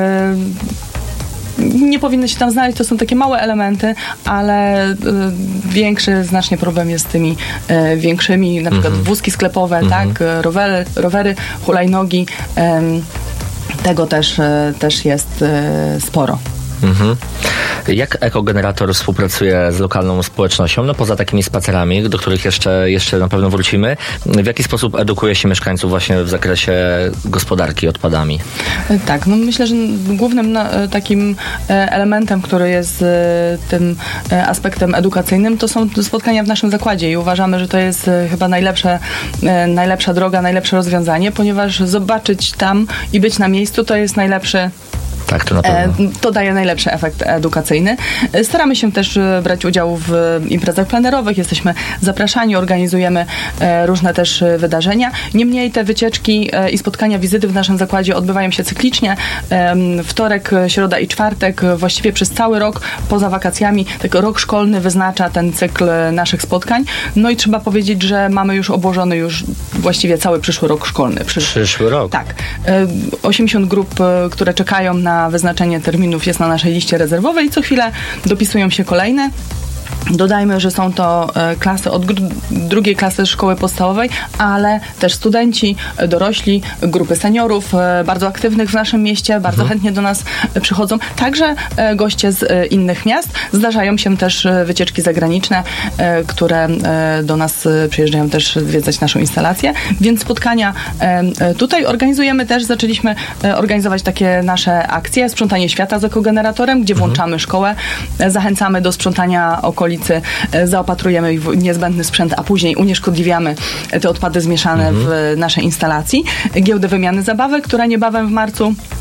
Nie powinny się tam znaleźć, to są takie małe elementy, ale y, większy znacznie problem jest z tymi y, większymi, na przykład mhm. wózki sklepowe, mhm. tak, rowery, rowery, hulajnogi. Y, Tego też, też jest sporo. Mhm. Jak ekogenerator współpracuje z lokalną społecznością? No poza takimi spacerami, do których jeszcze, jeszcze na pewno wrócimy. W jaki sposób edukuje się mieszkańców właśnie w zakresie gospodarki odpadami? Tak, no myślę, że głównym takim elementem, który jest tym aspektem edukacyjnym, to są spotkania w naszym zakładzie i uważamy, że to jest chyba najlepsze, najlepsza droga, najlepsze rozwiązanie, ponieważ zobaczyć tam i być na miejscu to jest najlepszy Tak, to na pewno. To daje najlepszy efekt edukacyjny. Staramy się też brać udział w imprezach plenerowych, jesteśmy zapraszani, organizujemy różne też wydarzenia. Niemniej te wycieczki i spotkania, wizyty w naszym zakładzie odbywają się cyklicznie. Wtorek, środa i czwartek, właściwie przez cały rok, poza wakacjami, tak rok szkolny wyznacza ten cykl naszych spotkań. No i trzeba powiedzieć, że mamy już obłożony już właściwie cały przyszły rok szkolny. Przysz... Przyszły rok? Tak. osiemdziesiąt grup, które czekają na wyznaczenie terminów jest na naszej liście rezerwowej i co chwilę dopisują się kolejne. Dodajmy, że są to klasy od gr- drugiej klasy szkoły podstawowej, ale też studenci, dorośli, grupy seniorów, bardzo aktywnych w naszym mieście, bardzo mhm. chętnie do nas przychodzą. Także goście z innych miast. Zdarzają się też wycieczki zagraniczne, które do nas przyjeżdżają też zwiedzać naszą instalację, więc spotkania tutaj organizujemy też, zaczęliśmy organizować takie nasze akcje, sprzątanie świata z ekogeneratorem, gdzie włączamy mhm. szkołę, zachęcamy do sprzątania okolicy, zaopatrujemy ich w niezbędny sprzęt, a później unieszkodliwiamy te odpady zmieszane mhm. w naszej instalacji. Giełdę wymiany zabawek, która niebawem w marcu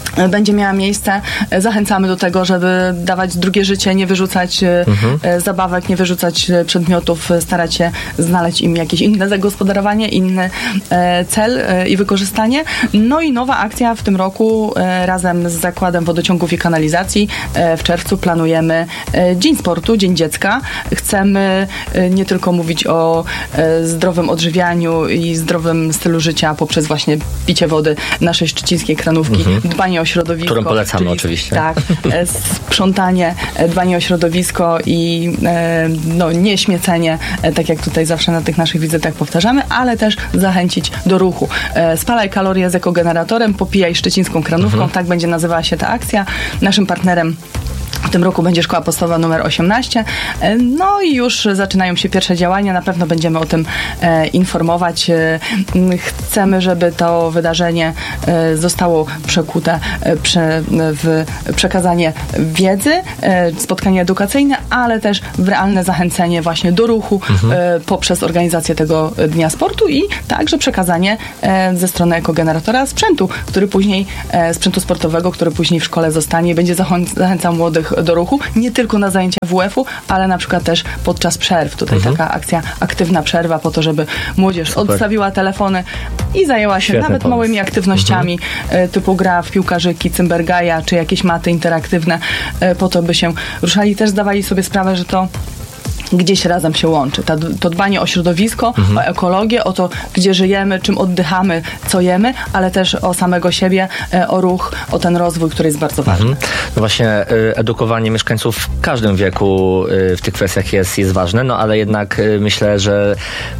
będzie miała miejsce. Zachęcamy do tego, żeby dawać drugie życie, nie wyrzucać mhm. zabawek, nie wyrzucać przedmiotów, starać się znaleźć im jakieś inne zagospodarowanie, inny cel i wykorzystanie. No i nowa akcja w tym roku razem z Zakładem Wodociągów i Kanalizacji. W czerwcu planujemy Dzień Sportu, Dzień Dziecka. Chcemy nie tylko mówić o zdrowym odżywianiu i zdrowym stylu życia poprzez właśnie picie wody naszej szczecińskiej kranówki, mhm. dbanie o środowisko. Którą polecamy czyli, oczywiście. Tak, sprzątanie, dbanie o środowisko i no, nie śmiecenie, tak jak tutaj zawsze na tych naszych wizytach powtarzamy, ale też zachęcić do ruchu. Spalaj kalorie z ekogeneratorem, popijaj szczecińską kranówką, mhm. tak będzie nazywała się ta akcja. Naszym partnerem w tym roku będzie Szkoła Podstawowa numer osiemnaście. No i już zaczynają się pierwsze działania. Na pewno będziemy o tym e, informować. E, chcemy, żeby to wydarzenie e, zostało przekute e, prze, w przekazanie wiedzy, e, spotkanie edukacyjne, ale też w realne zachęcenie właśnie do ruchu mhm. e, poprzez organizację tego Dnia Sportu i także przekazanie e, ze strony ekogeneratora sprzętu, który później, e, sprzętu sportowego, który później w szkole zostanie i będzie zachęcał młodych do ruchu, nie tylko na zajęcia W W F-u, ale na przykład też podczas przerw. Tutaj mhm. taka akcja, aktywna przerwa po to, żeby młodzież Super. odstawiła telefony i zajęła się Świetny nawet pomysł. małymi aktywnościami mhm. typu gra w piłkarzyki, cymbergaja, czy jakieś maty interaktywne po to, by się ruszali. Też zdawali sobie sprawę, że to gdzieś razem się łączy. Ta, to dbanie o środowisko, mhm. o ekologię, o to, gdzie żyjemy, czym oddychamy, co jemy, ale też o samego siebie, o ruch, o ten rozwój, który jest bardzo ważny. Mhm. No właśnie edukowanie mieszkańców w każdym wieku w tych kwestiach jest, jest ważne, no ale jednak myślę, że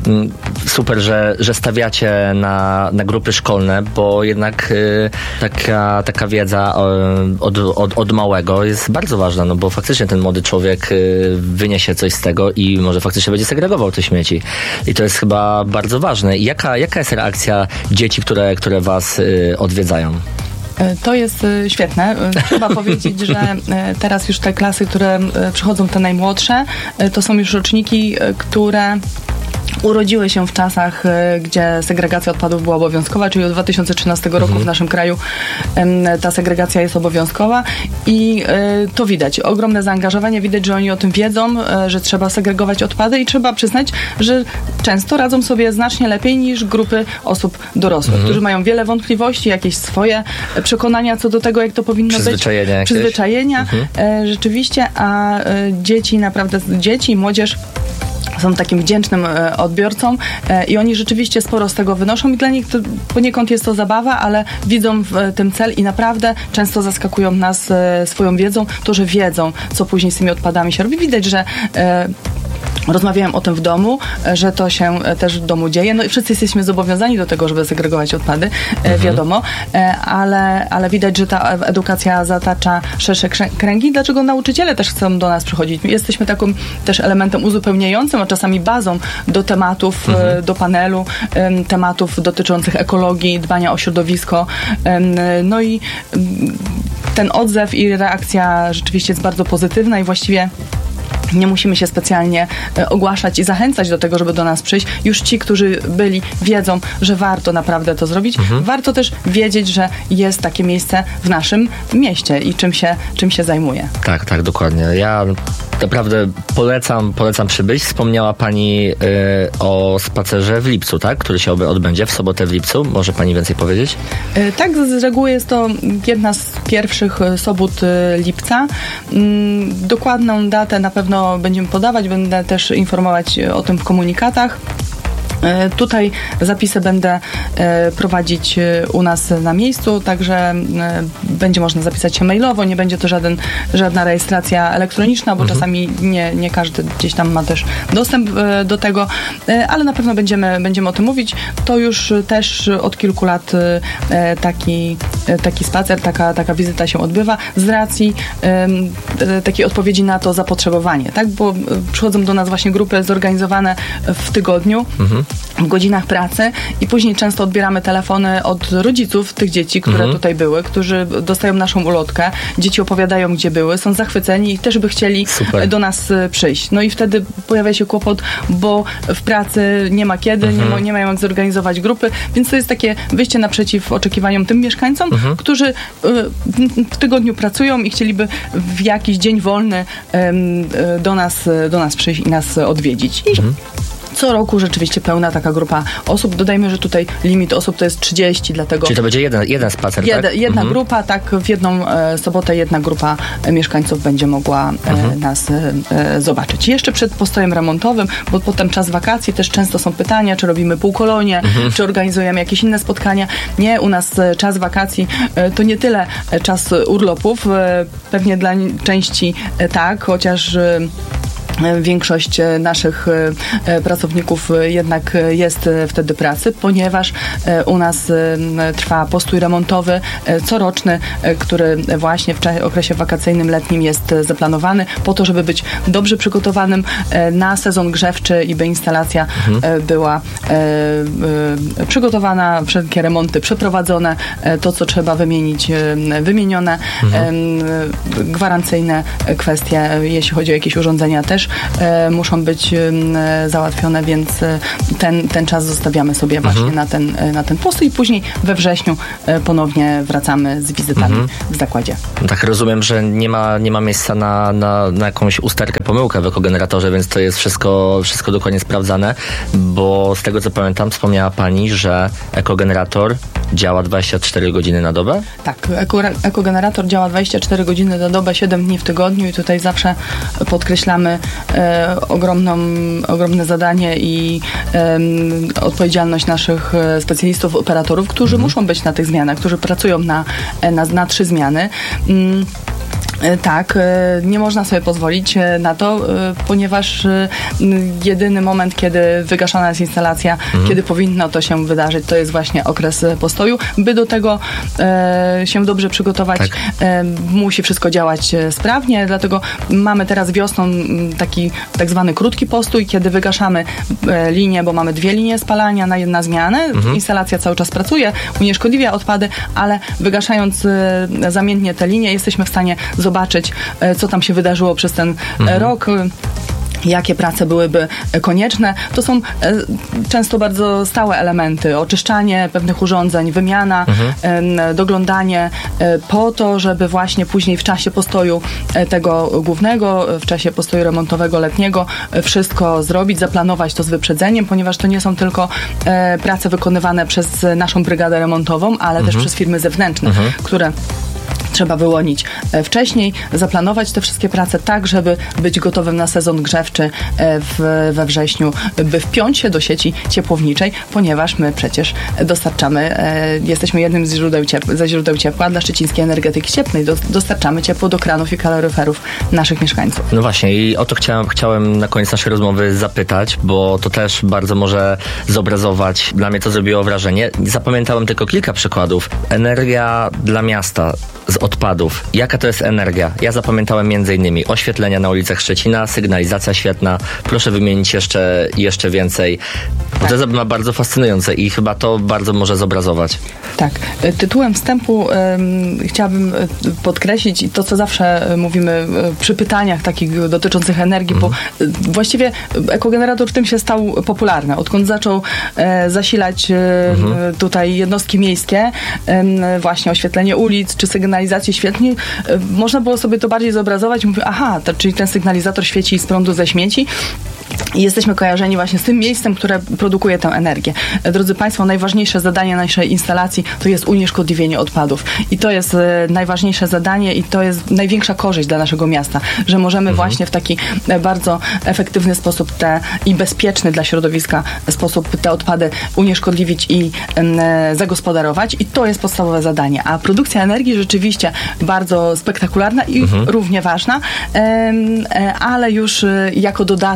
super, że, że stawiacie na, na grupy szkolne, bo jednak taka, taka wiedza od, od, od małego jest bardzo ważna, no bo faktycznie ten młody człowiek wyniesie coś z tego i może faktycznie będzie segregował te śmieci. I to jest chyba bardzo ważne. I jaka, jaka jest reakcja dzieci, które, które was y, odwiedzają? To jest świetne. Trzeba powiedzieć, że teraz już te klasy, które przychodzą, te najmłodsze, to są już roczniki, które urodziły się w czasach, gdzie segregacja odpadów była obowiązkowa, czyli od dwa tysiące trzynastego roku mhm. w naszym kraju ta segregacja jest obowiązkowa i to widać. Ogromne zaangażowanie, widać, że oni o tym wiedzą, że trzeba segregować odpady i trzeba przyznać, że często radzą sobie znacznie lepiej niż grupy osób dorosłych, mhm. którzy mają wiele wątpliwości, jakieś swoje przekonania co do tego, jak to powinno Przyzwyczajenia być. Jakieś. Przyzwyczajenia. Mhm. Rzeczywiście, a dzieci, naprawdę dzieci i młodzież są takim wdzięcznym e, odbiorcą e, i oni rzeczywiście sporo z tego wynoszą i dla nich to, poniekąd jest to zabawa, ale widzą w e, tym cel i naprawdę często zaskakują nas e, swoją wiedzą, to, że wiedzą, co później z tymi odpadami się robi. Widać, że e, rozmawiałem o tym w domu, że to się też w domu dzieje. No i wszyscy jesteśmy zobowiązani do tego, żeby segregować odpady, mhm. wiadomo, ale, ale widać, że ta edukacja zatacza szersze kręgi. Dlaczego nauczyciele też chcą do nas przychodzić? Jesteśmy takim też elementem uzupełniającym, a czasami bazą do tematów, mhm. do panelu, tematów dotyczących ekologii, dbania o środowisko. No i ten odzew i reakcja rzeczywiście jest bardzo pozytywna i właściwie nie musimy się specjalnie ogłaszać i zachęcać do tego, żeby do nas przyjść. Już ci, którzy byli, wiedzą, że warto naprawdę to zrobić. Mhm. Warto też wiedzieć, że jest takie miejsce w naszym mieście i czym się, czym się zajmuje. Tak, tak, dokładnie. Ja naprawdę polecam, polecam przybyć. Wspomniała Pani y, o spacerze w lipcu, tak? Który się odbędzie w sobotę w lipcu. Może Pani więcej powiedzieć? Y, tak, z reguły jest to jedna z pierwszych sobót y, lipca. Y, dokładną datę na pewno będziemy podawać, będę też informować o tym w komunikatach. Tutaj zapisy będę prowadzić u nas na miejscu, także będzie można zapisać się mailowo, nie będzie to żaden, żadna rejestracja elektroniczna, bo mhm. czasami nie, nie każdy gdzieś tam ma też dostęp do tego, ale na pewno będziemy, będziemy o tym mówić. To już też od kilku lat taki, taki spacer, taka, taka wizyta się odbywa z racji takiej odpowiedzi na to zapotrzebowanie, tak? Bo przychodzą do nas właśnie grupy zorganizowane w tygodniu, mhm. w godzinach pracy i później często odbieramy telefony od rodziców tych dzieci, które mhm. tutaj były, którzy dostają naszą ulotkę, dzieci opowiadają, gdzie były, są zachwyceni i też by chcieli Super. do nas przyjść. No i wtedy pojawia się kłopot, bo w pracy nie ma kiedy, mhm. nie, ma, nie mają jak zorganizować grupy, więc to jest takie wyjście naprzeciw oczekiwaniom tym mieszkańcom, mhm. którzy w tygodniu pracują i chcieliby w jakiś dzień wolny do nas, do nas przyjść i nas odwiedzić. I mhm. co roku rzeczywiście pełna taka grupa osób. Dodajmy, że tutaj limit osób to jest trzydzieści, dlatego... Czyli to będzie jeden, jeden spacer, jed, tak? Jedna mhm. grupa, tak, w jedną e, sobotę jedna grupa mieszkańców będzie mogła e, mhm. nas e, zobaczyć. Jeszcze przed postojem remontowym, bo potem czas wakacji, też często są pytania, czy robimy półkolonie, mhm. czy organizujemy jakieś inne spotkania. Nie, u nas e, czas wakacji e, to nie tyle e, czas urlopów, e, pewnie dla części e, tak, chociaż e, większość naszych pracowników jednak jest wtedy pracy, ponieważ u nas trwa postój remontowy coroczny, który właśnie w czasie, okresie wakacyjnym, letnim jest zaplanowany po to, żeby być dobrze przygotowanym na sezon grzewczy i by instalacja mhm. była przygotowana, wszelkie remonty przeprowadzone, to co trzeba wymienić, wymienione, mhm. gwarancyjne kwestie, jeśli chodzi o jakieś urządzenia też muszą być załatwione, więc ten, ten czas zostawiamy sobie właśnie mhm. na, ten, na ten postój i później we wrześniu ponownie wracamy z wizytami mhm. w zakładzie. Tak rozumiem, że nie ma, nie ma miejsca na, na, na jakąś usterkę, pomyłkę w ekogeneratorze, więc to jest wszystko, wszystko dokładnie sprawdzane, bo z tego co pamiętam, wspomniała Pani, że ekogenerator działa dwadzieścia cztery godziny na dobę? Tak, eko, ekogenerator działa dwadzieścia cztery godziny na dobę, siedem dni w tygodniu i tutaj zawsze podkreślamy e, ogromną, ogromne zadanie i e, odpowiedzialność naszych specjalistów, operatorów, którzy mhm. muszą być na tych zmianach, którzy pracują na, na, na trzy zmiany. Mm. Tak, nie można sobie pozwolić na to, ponieważ jedyny moment, kiedy wygaszana jest instalacja, mhm. kiedy powinno to się wydarzyć, to jest właśnie okres postoju. By do tego e, się dobrze przygotować, tak. e, musi wszystko działać sprawnie, dlatego mamy teraz wiosną taki tak zwany krótki postój, kiedy wygaszamy e, linię, bo mamy dwie linie spalania na, na zmianę. Mhm. Instalacja cały czas pracuje, unieszkodliwia odpady, ale wygaszając e, zamiennie te linie, jesteśmy w stanie zobaczyć, zobaczyć, co tam się wydarzyło przez ten mhm. rok, jakie prace byłyby konieczne. To są e, często bardzo stałe elementy. Oczyszczanie pewnych urządzeń, wymiana, mhm. e, doglądanie e, po to, żeby właśnie później w czasie postoju e, tego głównego, w czasie postoju remontowego letniego e, wszystko zrobić, zaplanować to z wyprzedzeniem, ponieważ to nie są tylko e, prace wykonywane przez naszą brygadę remontową, ale mhm. też przez firmy zewnętrzne, mhm. które trzeba wyłonić wcześniej, zaplanować te wszystkie prace tak, żeby być gotowym na sezon grzewczy w, we wrześniu, by wpiąć się do sieci ciepłowniczej, ponieważ my przecież dostarczamy, e, jesteśmy jednym z źródeł ciepła, ze źródeł ciepła dla szczecińskiej energetyki cieplnej. Do, dostarczamy ciepło do kranów i kaloryferów naszych mieszkańców. No właśnie i o to chciałem, chciałem na koniec naszej rozmowy zapytać, bo to też bardzo może zobrazować. Dla mnie to zrobiło wrażenie. Zapamiętałem tylko kilka przykładów. Energia dla miasta z odpadów. Jaka to jest energia? Ja zapamiętałem między innymi oświetlenia na ulicach Szczecina, sygnalizacja świetna. Proszę wymienić jeszcze, jeszcze więcej. Tak. To jest bardzo fascynujące i chyba to bardzo może zobrazować. Tak. Tytułem wstępu um, chciałabym podkreślić i to, co zawsze mówimy przy pytaniach takich dotyczących energii, mhm. bo właściwie ekogenerator w tym się stał popularny. Odkąd zaczął e, zasilać e, mhm. tutaj jednostki miejskie, e, właśnie oświetlenie ulic czy sygnalizację świetnie, e, można było sobie to bardziej zobrazować i mówić, aha, to, czyli ten sygnalizator świeci z prądu ze śmieci. I jesteśmy kojarzeni właśnie z tym miejscem, które produkuje tę energię. Drodzy Państwo, najważniejsze zadanie naszej instalacji to jest unieszkodliwienie odpadów. I to jest e, najważniejsze zadanie i to jest największa korzyść dla naszego miasta, że możemy mhm. właśnie w taki e, bardzo efektywny sposób te, i bezpieczny dla środowiska sposób te odpady unieszkodliwić i e, zagospodarować. I to jest podstawowe zadanie. A produkcja energii rzeczywiście bardzo spektakularna i mhm. równie ważna, e, e, ale już e, jako dodatek do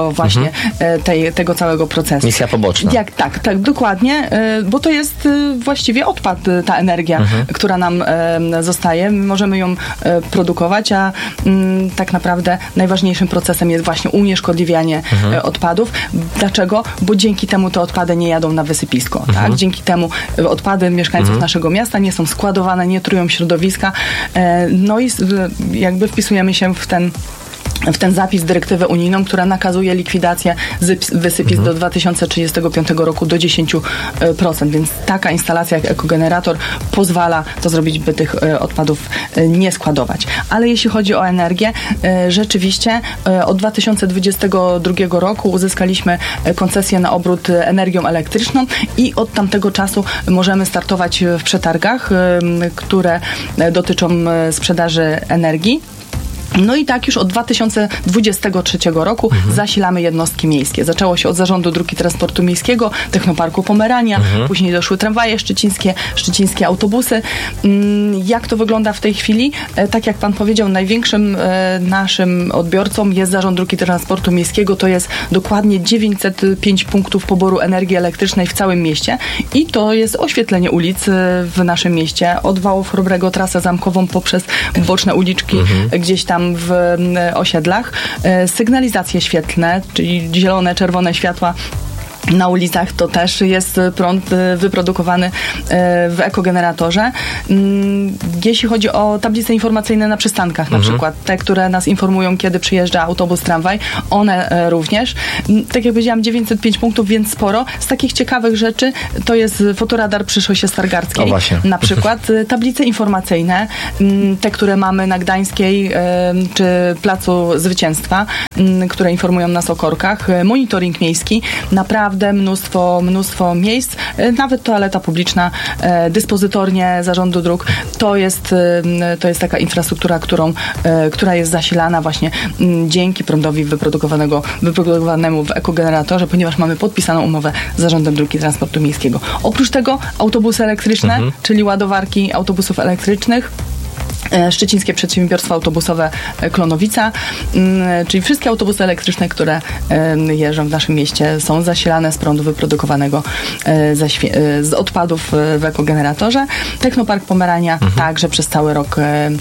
tego właśnie, mhm. tej, tego całego procesu. Misja poboczna. Jak, tak, tak, dokładnie, bo to jest właściwie odpad, ta energia, mhm. która nam zostaje. My możemy ją produkować, a m, tak naprawdę najważniejszym procesem jest właśnie unieszkodliwianie mhm. odpadów. Dlaczego? Bo dzięki temu te odpady nie jadą na wysypisko. Mhm. Tak? Dzięki temu odpady mieszkańców mhm. naszego miasta nie są składowane, nie trują środowiska. No i jakby wpisujemy się w ten w ten zapis dyrektywę unijną, która nakazuje likwidację wysypisk mhm. do dwa tysiące trzydziestego piątego roku do dziesięć procent, więc taka instalacja jak ekogenerator pozwala to zrobić, by tych odpadów nie składować. Ale jeśli chodzi o energię, rzeczywiście od dwa tysiące dwudziestego drugiego roku uzyskaliśmy koncesję na obrót energią elektryczną i od tamtego czasu możemy startować w przetargach, które dotyczą sprzedaży energii. No i tak już od dwa tysiące dwudziestego trzeciego roku mhm. zasilamy jednostki miejskie. Zaczęło się od Zarządu Dróg i Transportu Miejskiego, Technoparku Pomerania, mhm. później doszły tramwaje szczecińskie, szczecińskie autobusy. Jak to wygląda w tej chwili? Tak jak pan powiedział, największym naszym odbiorcą jest Zarząd Dróg i Transportu Miejskiego. To jest dokładnie dziewięćset pięć punktów poboru energii elektrycznej w całym mieście i to jest oświetlenie ulic w naszym mieście. Od Wałów Chrobrego, trasę zamkową poprzez boczne uliczki mhm. gdzieś tam w osiedlach, sygnalizacje świetlne, czyli zielone, czerwone światła na ulicach, to też jest prąd wyprodukowany w ekogeneratorze. Jeśli chodzi o tablice informacyjne na przystankach, mhm. na przykład te, które nas informują, kiedy przyjeżdża autobus, tramwaj, one również. Tak jak powiedziałam, dziewięćset pięć punktów, więc sporo. Z takich ciekawych rzeczy to jest fotoradar przy szosie Stargardzkiej. O, właśnie. Na przykład tablice informacyjne, te, które mamy na Gdańskiej czy Placu Zwycięstwa, które informują nas o korkach. Monitoring miejski. Naprawdę mnóstwo, mnóstwo miejsc, nawet toaleta publiczna, dyspozytornie Zarządu Dróg. To jest, to jest taka infrastruktura, którą, która jest zasilana właśnie dzięki prądowi wyprodukowanego, wyprodukowanemu w ekogeneratorze, ponieważ mamy podpisaną umowę z Zarządem Dróg i Transportu Miejskiego. Oprócz tego autobusy elektryczne, mhm. czyli ładowarki autobusów elektrycznych, Szczecińskie Przedsiębiorstwo Autobusowe Klonowica, czyli wszystkie autobusy elektryczne, które jeżdżą w naszym mieście, są zasilane z prądu wyprodukowanego ze świe- z odpadów w ekogeneratorze. Technopark Pomerania mhm. także przez cały rok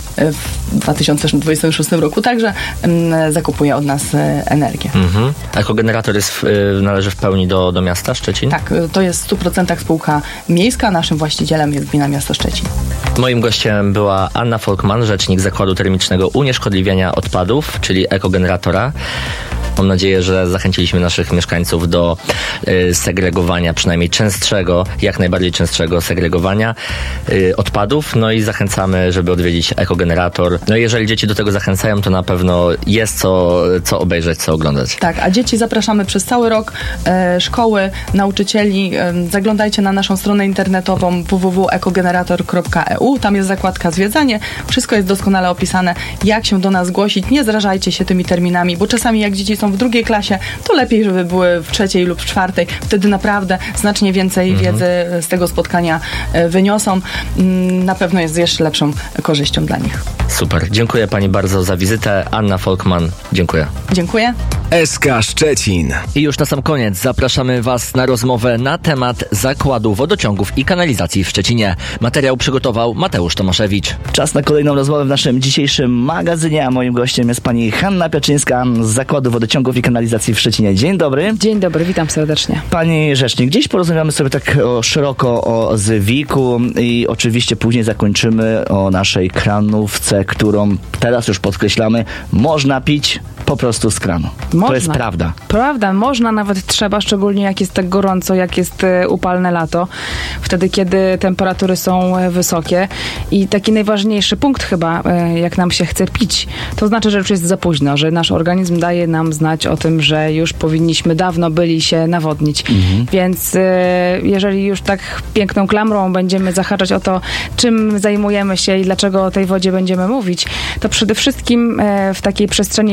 w dwa tysiące dwudziestym szóstym roku także zakupuje od nas energię. Mhm. Ekogenerator jest, należy w pełni do, do miasta Szczecin? Tak, to jest w stu procentach spółka miejska. Naszym właścicielem jest Gmina Miasto Szczecin. Moim gościem była Anna Folkman, rzecznik Zakładu Termicznego Unieszkodliwiania Odpadów, czyli ekogeneratora. Mam nadzieję, że zachęciliśmy naszych mieszkańców do y, segregowania, przynajmniej częstszego, jak najbardziej częstszego segregowania y, odpadów. No i zachęcamy, żeby odwiedzić ekogenerator. No i jeżeli dzieci do tego zachęcają, to na pewno jest co, co obejrzeć, co oglądać. Tak, a dzieci zapraszamy przez cały rok. E, szkoły, nauczycieli. E, zaglądajcie na naszą stronę internetową w w w kropka ekogenerator kropka e u. Tam jest zakładka zwiedzanie. Wszystko jest doskonale opisane, jak się do nas zgłosić. Nie zrażajcie się tymi terminami, bo czasami jak dzieci są w drugiej klasie, to lepiej, żeby były w trzeciej lub w czwartej. Wtedy naprawdę znacznie więcej mhm. wiedzy z tego spotkania wyniosą. Na pewno jest jeszcze lepszą korzyścią dla nich. Super. Dziękuję pani bardzo za wizytę. Anna Folkman, dziękuję. Dziękuję. S K Szczecin. I już na sam koniec zapraszamy was na rozmowę na temat zakładu wodociągów i kanalizacji w Szczecinie. Materiał przygotował Mateusz Tomaszewicz. Czas na kolejną rozmowę w naszym dzisiejszym magazynie, a moim gościem jest pani Hanna Piaczyńska z Zakładu Wodociągów i Kanalizacji w Szczecinie. Dzień dobry. Dzień dobry, witam serdecznie. Pani rzecznik, dziś porozmawiamy sobie tak o, szeroko o Zwiku i oczywiście później zakończymy o naszej kranówce, którą teraz już podkreślamy, można pić po prostu z kranu. Można. To jest prawda. Prawda, można, nawet trzeba, szczególnie jak jest tak gorąco, jak jest e, upalne lato, wtedy kiedy temperatury są e, wysokie. I taki najważniejszy punkt chyba, e, jak nam się chce pić, to znaczy, że już jest za późno, że nasz organizm daje nam znać o tym, że już powinniśmy dawno byli się nawodnić. Mhm. Więc e, jeżeli już tak piękną klamrą będziemy zahaczać o to, czym zajmujemy się i dlaczego o tej wodzie będziemy mówić, to przede wszystkim e, w takiej przestrzeni publicznej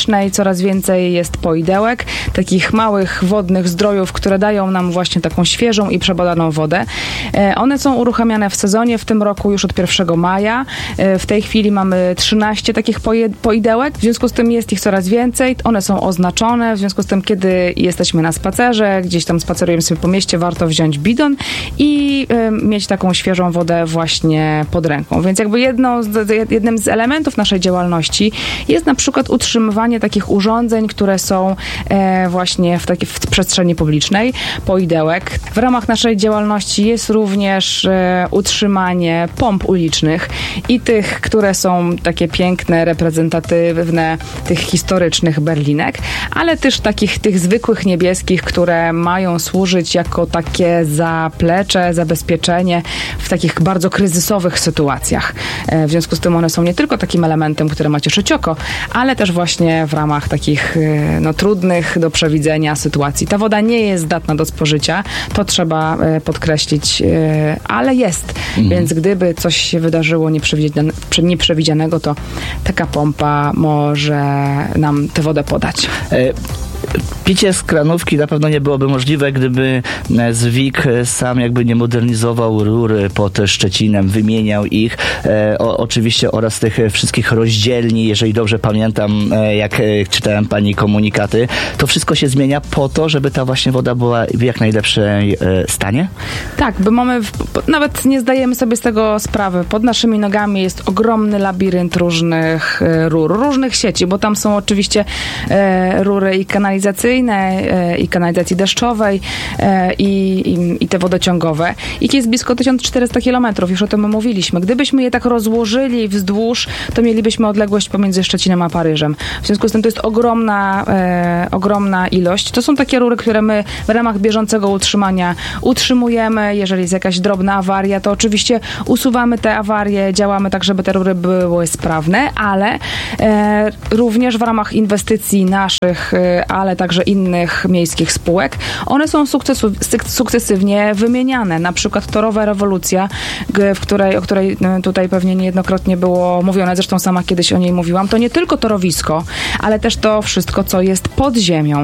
publicznej coraz więcej jest poidełek, takich małych wodnych zdrojów, które dają nam właśnie taką świeżą i przebadaną wodę. One są uruchamiane w sezonie, w tym roku już od pierwszego maja. W tej chwili mamy trzynaście takich poidełek, w związku z tym jest ich coraz więcej. One są oznaczone, w związku z tym, kiedy jesteśmy na spacerze, gdzieś tam spacerujemy sobie po mieście, warto wziąć bidon i y, mieć taką świeżą wodę właśnie pod ręką. Więc jakby jedną z, jednym z elementów naszej działalności jest na przykład utrzymywanie takich urządzeń, które są e, właśnie w, taki, w przestrzeni publicznej, poidełek. W ramach naszej działalności jest również e, utrzymanie pomp ulicznych i tych, które są takie piękne, reprezentatywne tych historycznych berlinek, ale też takich tych zwykłych niebieskich, które mają służyć jako takie zaplecze, zabezpieczenie w takich bardzo kryzysowych sytuacjach. E, w związku z tym one są nie tylko takim elementem, który ma cieszyć oko, ale też właśnie w ramach takich e, no, trudnych do przewidzenia sytuacji. Ta woda nie jest zdatna do spożycia, to trzeba e, podkreślić, e, ale jest. Mhm. Więc gdyby coś się wydarzyło nieprzewidziane, nieprzewidzianego, to taka pompa może nam tę wodę podać. E- Picie z kranówki na pewno nie byłoby możliwe, gdyby Zwik sam jakby nie modernizował rury pod Szczecinem, wymieniał ich, e, o, oczywiście oraz tych wszystkich rozdzielni, jeżeli dobrze pamiętam, e, jak e, czytałem pani komunikaty, to wszystko się zmienia po to, żeby ta właśnie woda była w jak najlepszej e, stanie? Tak, bo mamy, w, nawet nie zdajemy sobie z tego sprawy. Pod naszymi nogami jest ogromny labirynt różnych e, rur, różnych sieci, bo tam są oczywiście e, rury i kanalizacyjne, i kanalizacji deszczowej i, i, i te wodociągowe. Ich jest blisko tysiąc czterysta kilometrów, już o tym mówiliśmy. Gdybyśmy je tak rozłożyli wzdłuż, to mielibyśmy odległość pomiędzy Szczecinem a Paryżem. W związku z tym to jest ogromna, e, ogromna ilość. To są takie rury, które my w ramach bieżącego utrzymania utrzymujemy. Jeżeli jest jakaś drobna awaria, to oczywiście usuwamy te awarie, działamy tak, żeby te rury były sprawne, ale e, również w ramach inwestycji naszych, e, ale także innych miejskich spółek, one są sukcesu, sukcesywnie wymieniane. Na przykład torowa rewolucja, w której, o której tutaj pewnie niejednokrotnie było mówione, zresztą sama kiedyś o niej mówiłam, to nie tylko torowisko, ale też to wszystko, co jest pod ziemią.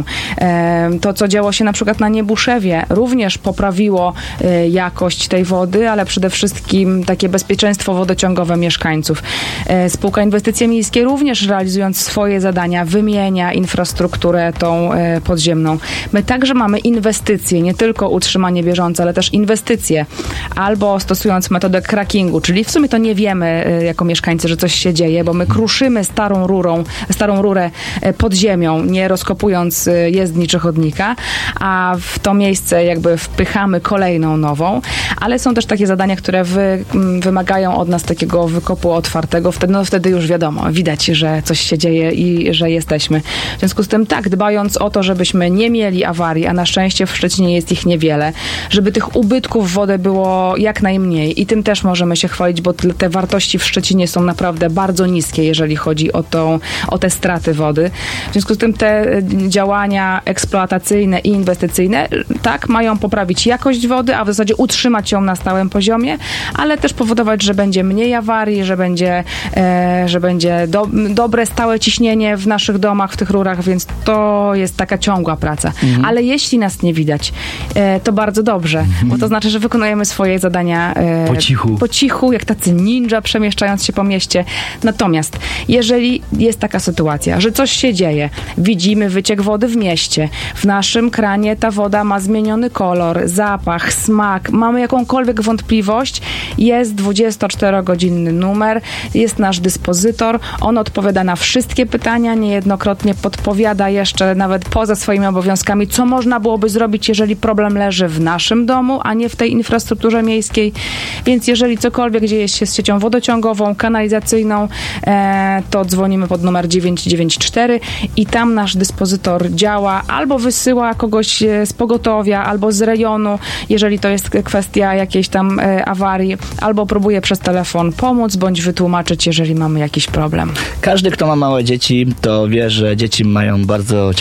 To, co działo się na przykład na Niebuszewie, również poprawiło jakość tej wody, ale przede wszystkim takie bezpieczeństwo wodociągowe mieszkańców. Spółka Inwestycje Miejskie również, realizując swoje zadania, wymienia infrastrukturę tą podziemną. My także mamy inwestycje, nie tylko utrzymanie bieżące, ale też inwestycje, albo stosując metodę crackingu, czyli w sumie to nie wiemy jako mieszkańcy, że coś się dzieje, bo my kruszymy starą rurą, starą rurę pod ziemią, nie rozkopując jezdni czy chodnika, a w to miejsce jakby wpychamy kolejną nową, ale są też takie zadania, które wy, wymagają od nas takiego wykopu otwartego, wtedy, no wtedy już wiadomo, widać, że coś się dzieje i że jesteśmy. W związku z tym tak, dbając o to, żebyśmy nie mieli awarii, a na szczęście w Szczecinie jest ich niewiele, żeby tych ubytków w wodę było jak najmniej i tym też możemy się chwalić, bo te wartości w Szczecinie są naprawdę bardzo niskie, jeżeli chodzi o, tą, o te straty wody. W związku z tym te działania eksploatacyjne i inwestycyjne tak, mają poprawić jakość wody, a w zasadzie utrzymać ją na stałym poziomie, ale też powodować, że będzie mniej awarii, że będzie, e, że będzie do, dobre, stałe ciśnienie w naszych domach, w tych rurach, więc to jest taka ciągła praca. Mhm. Ale jeśli nas nie widać, e, to bardzo dobrze, mhm. bo to znaczy, że wykonujemy swoje zadania e, po cichu. po cichu, jak tacy ninja, przemieszczając się po mieście. Natomiast jeżeli jest taka sytuacja, że coś się dzieje, widzimy wyciek wody w mieście, w naszym kranie ta woda ma zmieniony kolor, zapach, smak, mamy jakąkolwiek wątpliwość, jest dwudziestoczterogodzinny numer, jest nasz dyspozytor, on odpowiada na wszystkie pytania, niejednokrotnie podpowiada jeszcze nawet poza swoimi obowiązkami, co można byłoby zrobić, jeżeli problem leży w naszym domu, a nie w tej infrastrukturze miejskiej. Więc jeżeli cokolwiek dzieje się z siecią wodociągową, kanalizacyjną, e, to dzwonimy pod numer dziewięć dziewięć cztery i tam nasz dyspozytor działa, albo wysyła kogoś z pogotowia, albo z rejonu, jeżeli to jest kwestia jakiejś tam e, awarii, albo próbuje przez telefon pomóc, bądź wytłumaczyć, jeżeli mamy jakiś problem. Każdy, kto ma małe dzieci, to wie, że dzieci mają bardzo ciekawe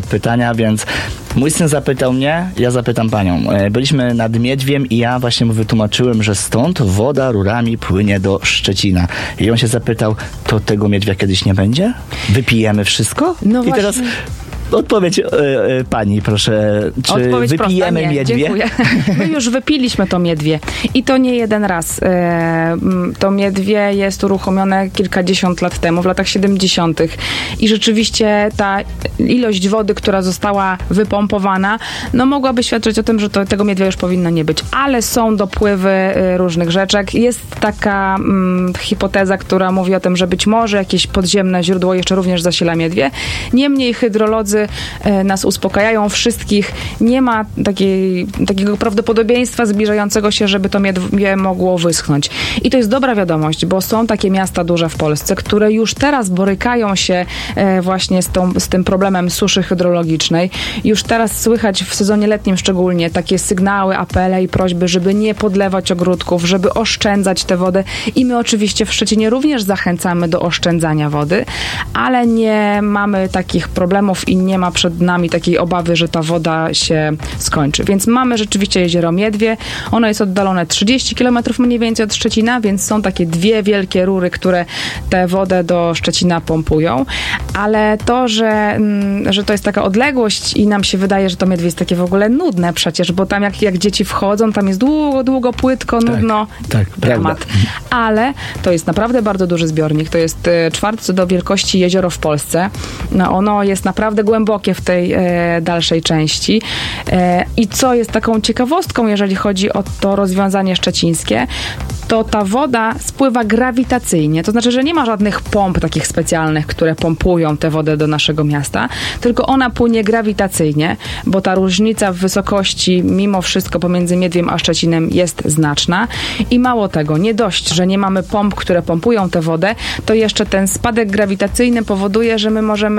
pytania, więc mój syn zapytał mnie, ja zapytam panią. Byliśmy nad Miedwiem i ja właśnie mu wytłumaczyłem, że stąd woda rurami płynie do Szczecina. I on się zapytał, to tego Miedwia kiedyś nie będzie? Wypijemy wszystko? No I właśnie. teraz odpowiedź e, e, pani, proszę. Czy Odpowiedź wypijemy prosta, nie, Miedwie? Dziękuję. My już wypiliśmy to Miedwie i to nie jeden raz. E, To Miedwie jest uruchomione kilkadziesiąt lat temu, w latach siedemdziesiątych i rzeczywiście ta ilość wody, która została wypompowana, no mogłaby świadczyć o tym, że to, tego Miedwia już powinno nie być, ale są dopływy e, różnych rzeczek. Jest taka mm, hipoteza, która mówi o tym, że być może jakieś podziemne źródło jeszcze również zasila Miedwie. Niemniej hydrolodzy e, nas uspokajają wszystkich. Nie ma takiej, takiego prawdopodobieństwa zbliżającego się, żeby to Miedwie mogło wyschnąć. I to jest dobra wiadomość, bo są takie miasta duże w Polsce, które już teraz borykają się e, właśnie z, tą, z tym problemem suszy hydrologicznej. Już teraz słychać w sezonie letnim szczególnie takie sygnały, apele i prośby, żeby nie podlewać ogródków, żeby oszczędzać tę wodę. I my oczywiście w Szczecinie również zachęcamy do oszczędzania wody, ale nie mamy takich problemów i nie ma przed nami takiej obawy, że ta woda się skończy. Więc mamy rzeczywiście jezioro Miedwie. Ono jest oddalone trzydzieści kilometrów mniej więcej od Szczecina, więc są takie dwie wielkie rury, które tę wodę do Szczecina pompują. Ale to, że, że to jest taka odległość i nam się wydaje, że to Miedwie jest takie w ogóle nudne przecież, bo tam jak, jak dzieci wchodzą, tam jest długo, długo, płytko, tak, nudno. Tak, dramat. prawda. Ale to jest naprawdę bardzo duży zbiornik. To jest e, czwarte co do wielkości jezioro w Polsce. No, ono jest naprawdę głębokie w tej e, dalszej części. E, I co jest taką ciekawostką, jeżeli chodzi o to rozwiązanie szczecińskie, to ta woda spływa grawitacyjnie. To znaczy, że nie ma żadnych pomp takich specjalnych, które pompują tę wodę do naszego miasta, tylko ona płynie grawitacyjnie, bo ta różnica w wysokości mimo wszystko pomiędzy Miedwiem a Szczecinem jest znaczna. I mało tego, nie dość, że nie mamy pomp, które pompują tę wodę, to jeszcze ten spadek grawitacyjny powoduje, że my możemy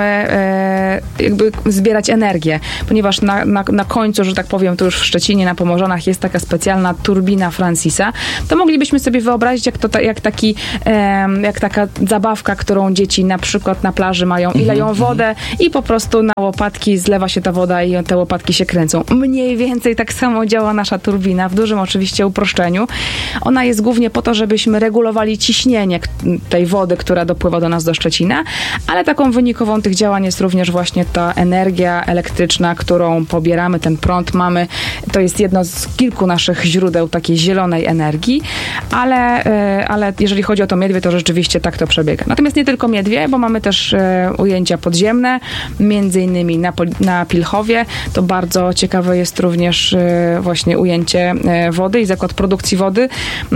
e, jakby zbierać energię, ponieważ na, na, na końcu, że tak powiem, to już w Szczecinie, na Pomorzanach jest taka specjalna turbina Francisa, to moglibyśmy sobie wyobrazić, jak, to, jak, taki, e, jak taka zabawka, którą dzieci na przykład na plaży mają i leją wodę i po prostu na łopatki zlewa się ta woda i te łopatki się kręcą. Mniej więcej tak samo działa nasza turbina, w dużym oczywiście uproszczeniu. Ona jest głównie po to, żebyśmy regulowali ciśnienie tej wody, która dopływa do nas do Szczecina, ale taką wynikową tych działań jest również właśnie ta energia elektryczna, którą pobieramy, ten prąd mamy. To jest jedno z kilku naszych źródeł takiej zielonej energii, ale, ale jeżeli chodzi o to Miedwie, to rzeczywiście tak to przebiega. Natomiast nie tylko Miedwie, bo mamy też ujęcia podziemne, między innymi na, na Pilchowie. To bardzo ciekawe jest również właśnie ujęcie wody i zakład produkcji wody,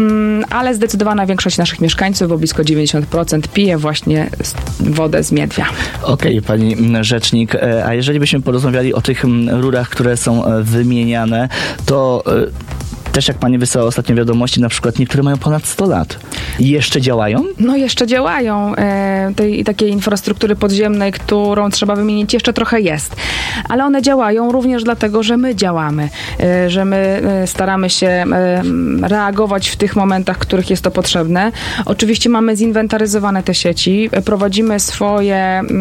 ale zdecydowana większość naszych mieszkańców, bo blisko dziewięćdziesiąt procent pije właśnie wodę z Miedwia. Okej, okay, pani rzecznik, a jeżeli byśmy porozmawiali o tych rurach, które są wymieniane, to też jak pani wysłała ostatnio wiadomości, na przykład niektóre mają ponad sto lat. I jeszcze działają? No jeszcze działają. E, tej takiej infrastruktury podziemnej, którą trzeba wymienić, jeszcze trochę jest. Ale one działają również dlatego, że my działamy. E, że my e, staramy się e, reagować w tych momentach, w których jest to potrzebne. Oczywiście mamy zinwentaryzowane te sieci. E, prowadzimy swoje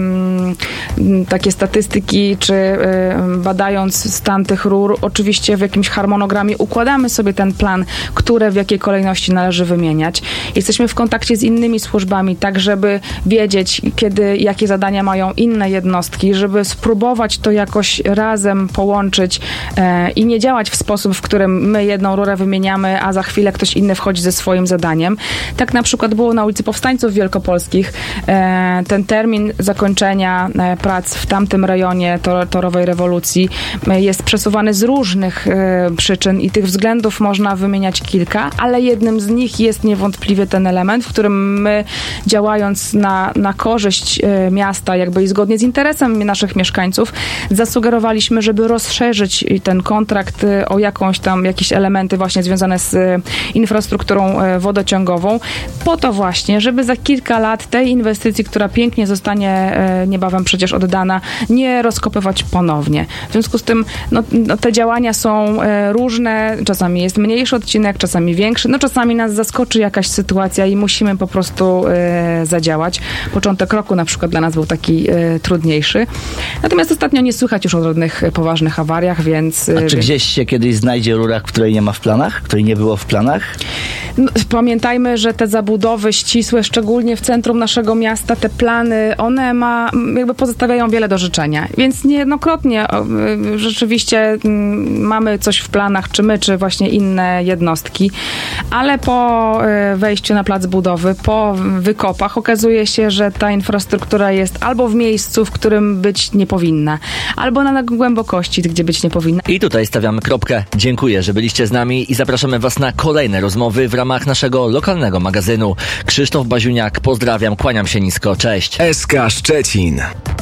m, takie statystyki, czy e, badając stan tych rur, oczywiście w jakimś harmonogramie układamy sobie ten plan, które w jakiej kolejności należy wymieniać. Jesteśmy w kontakcie z innymi służbami, tak żeby wiedzieć, kiedy, jakie zadania mają inne jednostki, żeby spróbować to jakoś razem połączyć e, i nie działać w sposób, w którym my jedną rurę wymieniamy, a za chwilę ktoś inny wchodzi ze swoim zadaniem. Tak na przykład było na ulicy Powstańców Wielkopolskich. E, ten termin zakończenia e, prac w tamtym rejonie tor, torowej rewolucji e, jest przesuwany z różnych e, przyczyn i tych względów można wymieniać kilka, ale jednym z nich jest niewątpliwie ten element, w którym my, działając na, na korzyść y, miasta, jakby i zgodnie z interesem naszych mieszkańców, zasugerowaliśmy, żeby rozszerzyć ten kontrakt y, o jakąś tam, jakieś elementy właśnie związane z y, infrastrukturą y, wodociągową, po to właśnie, żeby za kilka lat tej inwestycji, która pięknie zostanie y, niebawem przecież oddana, nie rozkopywać ponownie. W związku z tym no, no, te działania są y, różne, czasami jest mniejszy odcinek, czasami większy, no czasami nas zaskoczy jakaś sytuacja, sytuacja i musimy po prostu e, zadziałać. Początek roku na przykład dla nas był taki e, trudniejszy. Natomiast ostatnio nie słychać już o żadnych poważnych awariach, więc... A czy więc... gdzieś się kiedyś znajdzie rura, której nie ma w planach? Której nie było w planach? No, pamiętajmy, że te zabudowy ścisłe, szczególnie w centrum naszego miasta, te plany, one ma, jakby pozostawiają wiele do życzenia. Więc niejednokrotnie o, y, rzeczywiście y, mamy coś w planach, czy my, czy właśnie inne jednostki, ale po y, wejściu na plac budowy, po wykopach okazuje się, że ta infrastruktura jest albo w miejscu, w którym być nie powinna, albo na głębokości, gdzie być nie powinna. I tutaj stawiamy kropkę. Dziękuję, że byliście z nami i zapraszamy Was na kolejne rozmowy w ramach naszego lokalnego magazynu. Krzysztof Baziuniak, pozdrawiam, kłaniam się nisko, cześć. S K Szczecin.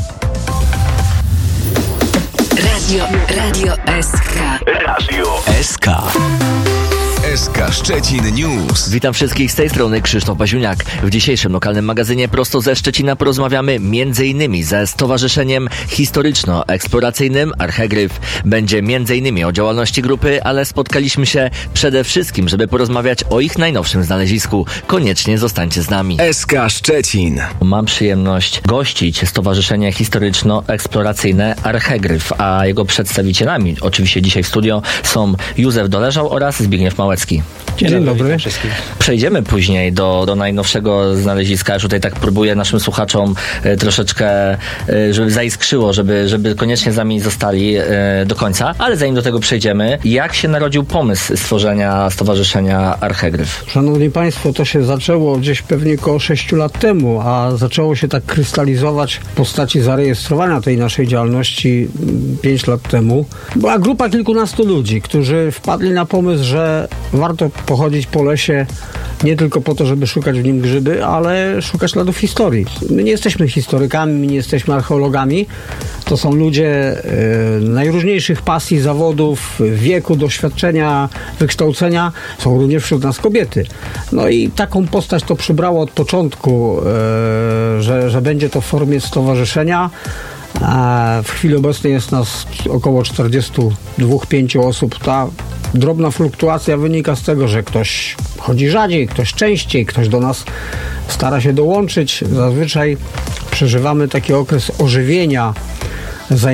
Radio, Radio S K. Radio S K. S K Szczecin News. Witam wszystkich z tej strony Krzysztof Baziuniak. W dzisiejszym lokalnym magazynie prosto ze Szczecina porozmawiamy między innymi ze Stowarzyszeniem Historyczno-Eksploracyjnym Archegryf. Będzie między innymi o działalności grupy, ale spotkaliśmy się przede wszystkim, żeby porozmawiać o ich najnowszym znalezisku. Koniecznie zostańcie z nami. S K Szczecin. Mam przyjemność gościć Stowarzyszenie Historyczno-Eksploracyjne Archegryf, a jego przedstawicielami oczywiście dzisiaj w studio są Józef Doleżał oraz Zbigniew Małecki. Dzień, Dzień dobry. dobry. Przejdziemy później do, do najnowszego znaleziska. Już tutaj tak próbuję naszym słuchaczom e, troszeczkę, e, żeby zaiskrzyło, żeby, żeby koniecznie z nami zostali e, do końca. Ale zanim do tego przejdziemy, jak się narodził pomysł stworzenia Stowarzyszenia Archegryf? Szanowni Państwo, to się zaczęło gdzieś pewnie około sześciu lat temu, a zaczęło się tak krystalizować w postaci zarejestrowania tej naszej działalności pięć lat temu. Była grupa kilkunastu ludzi, którzy wpadli na pomysł, że warto pochodzić po lesie nie tylko po to, żeby szukać w nim grzyby, ale szukać śladów historii. My nie jesteśmy historykami, my nie jesteśmy archeologami. To są ludzie y, najróżniejszych pasji, zawodów, wieku, doświadczenia, wykształcenia. Są również wśród nas kobiety. No i taką postać to przybrało od początku, y, że, że będzie to w formie stowarzyszenia. A w chwili obecnej jest nas około czterdziestu dwóch pięciu osób. Ta drobna fluktuacja wynika z tego, że ktoś chodzi rzadziej, ktoś częściej, ktoś do nas stara się dołączyć. Zazwyczaj przeżywamy taki okres ożywienia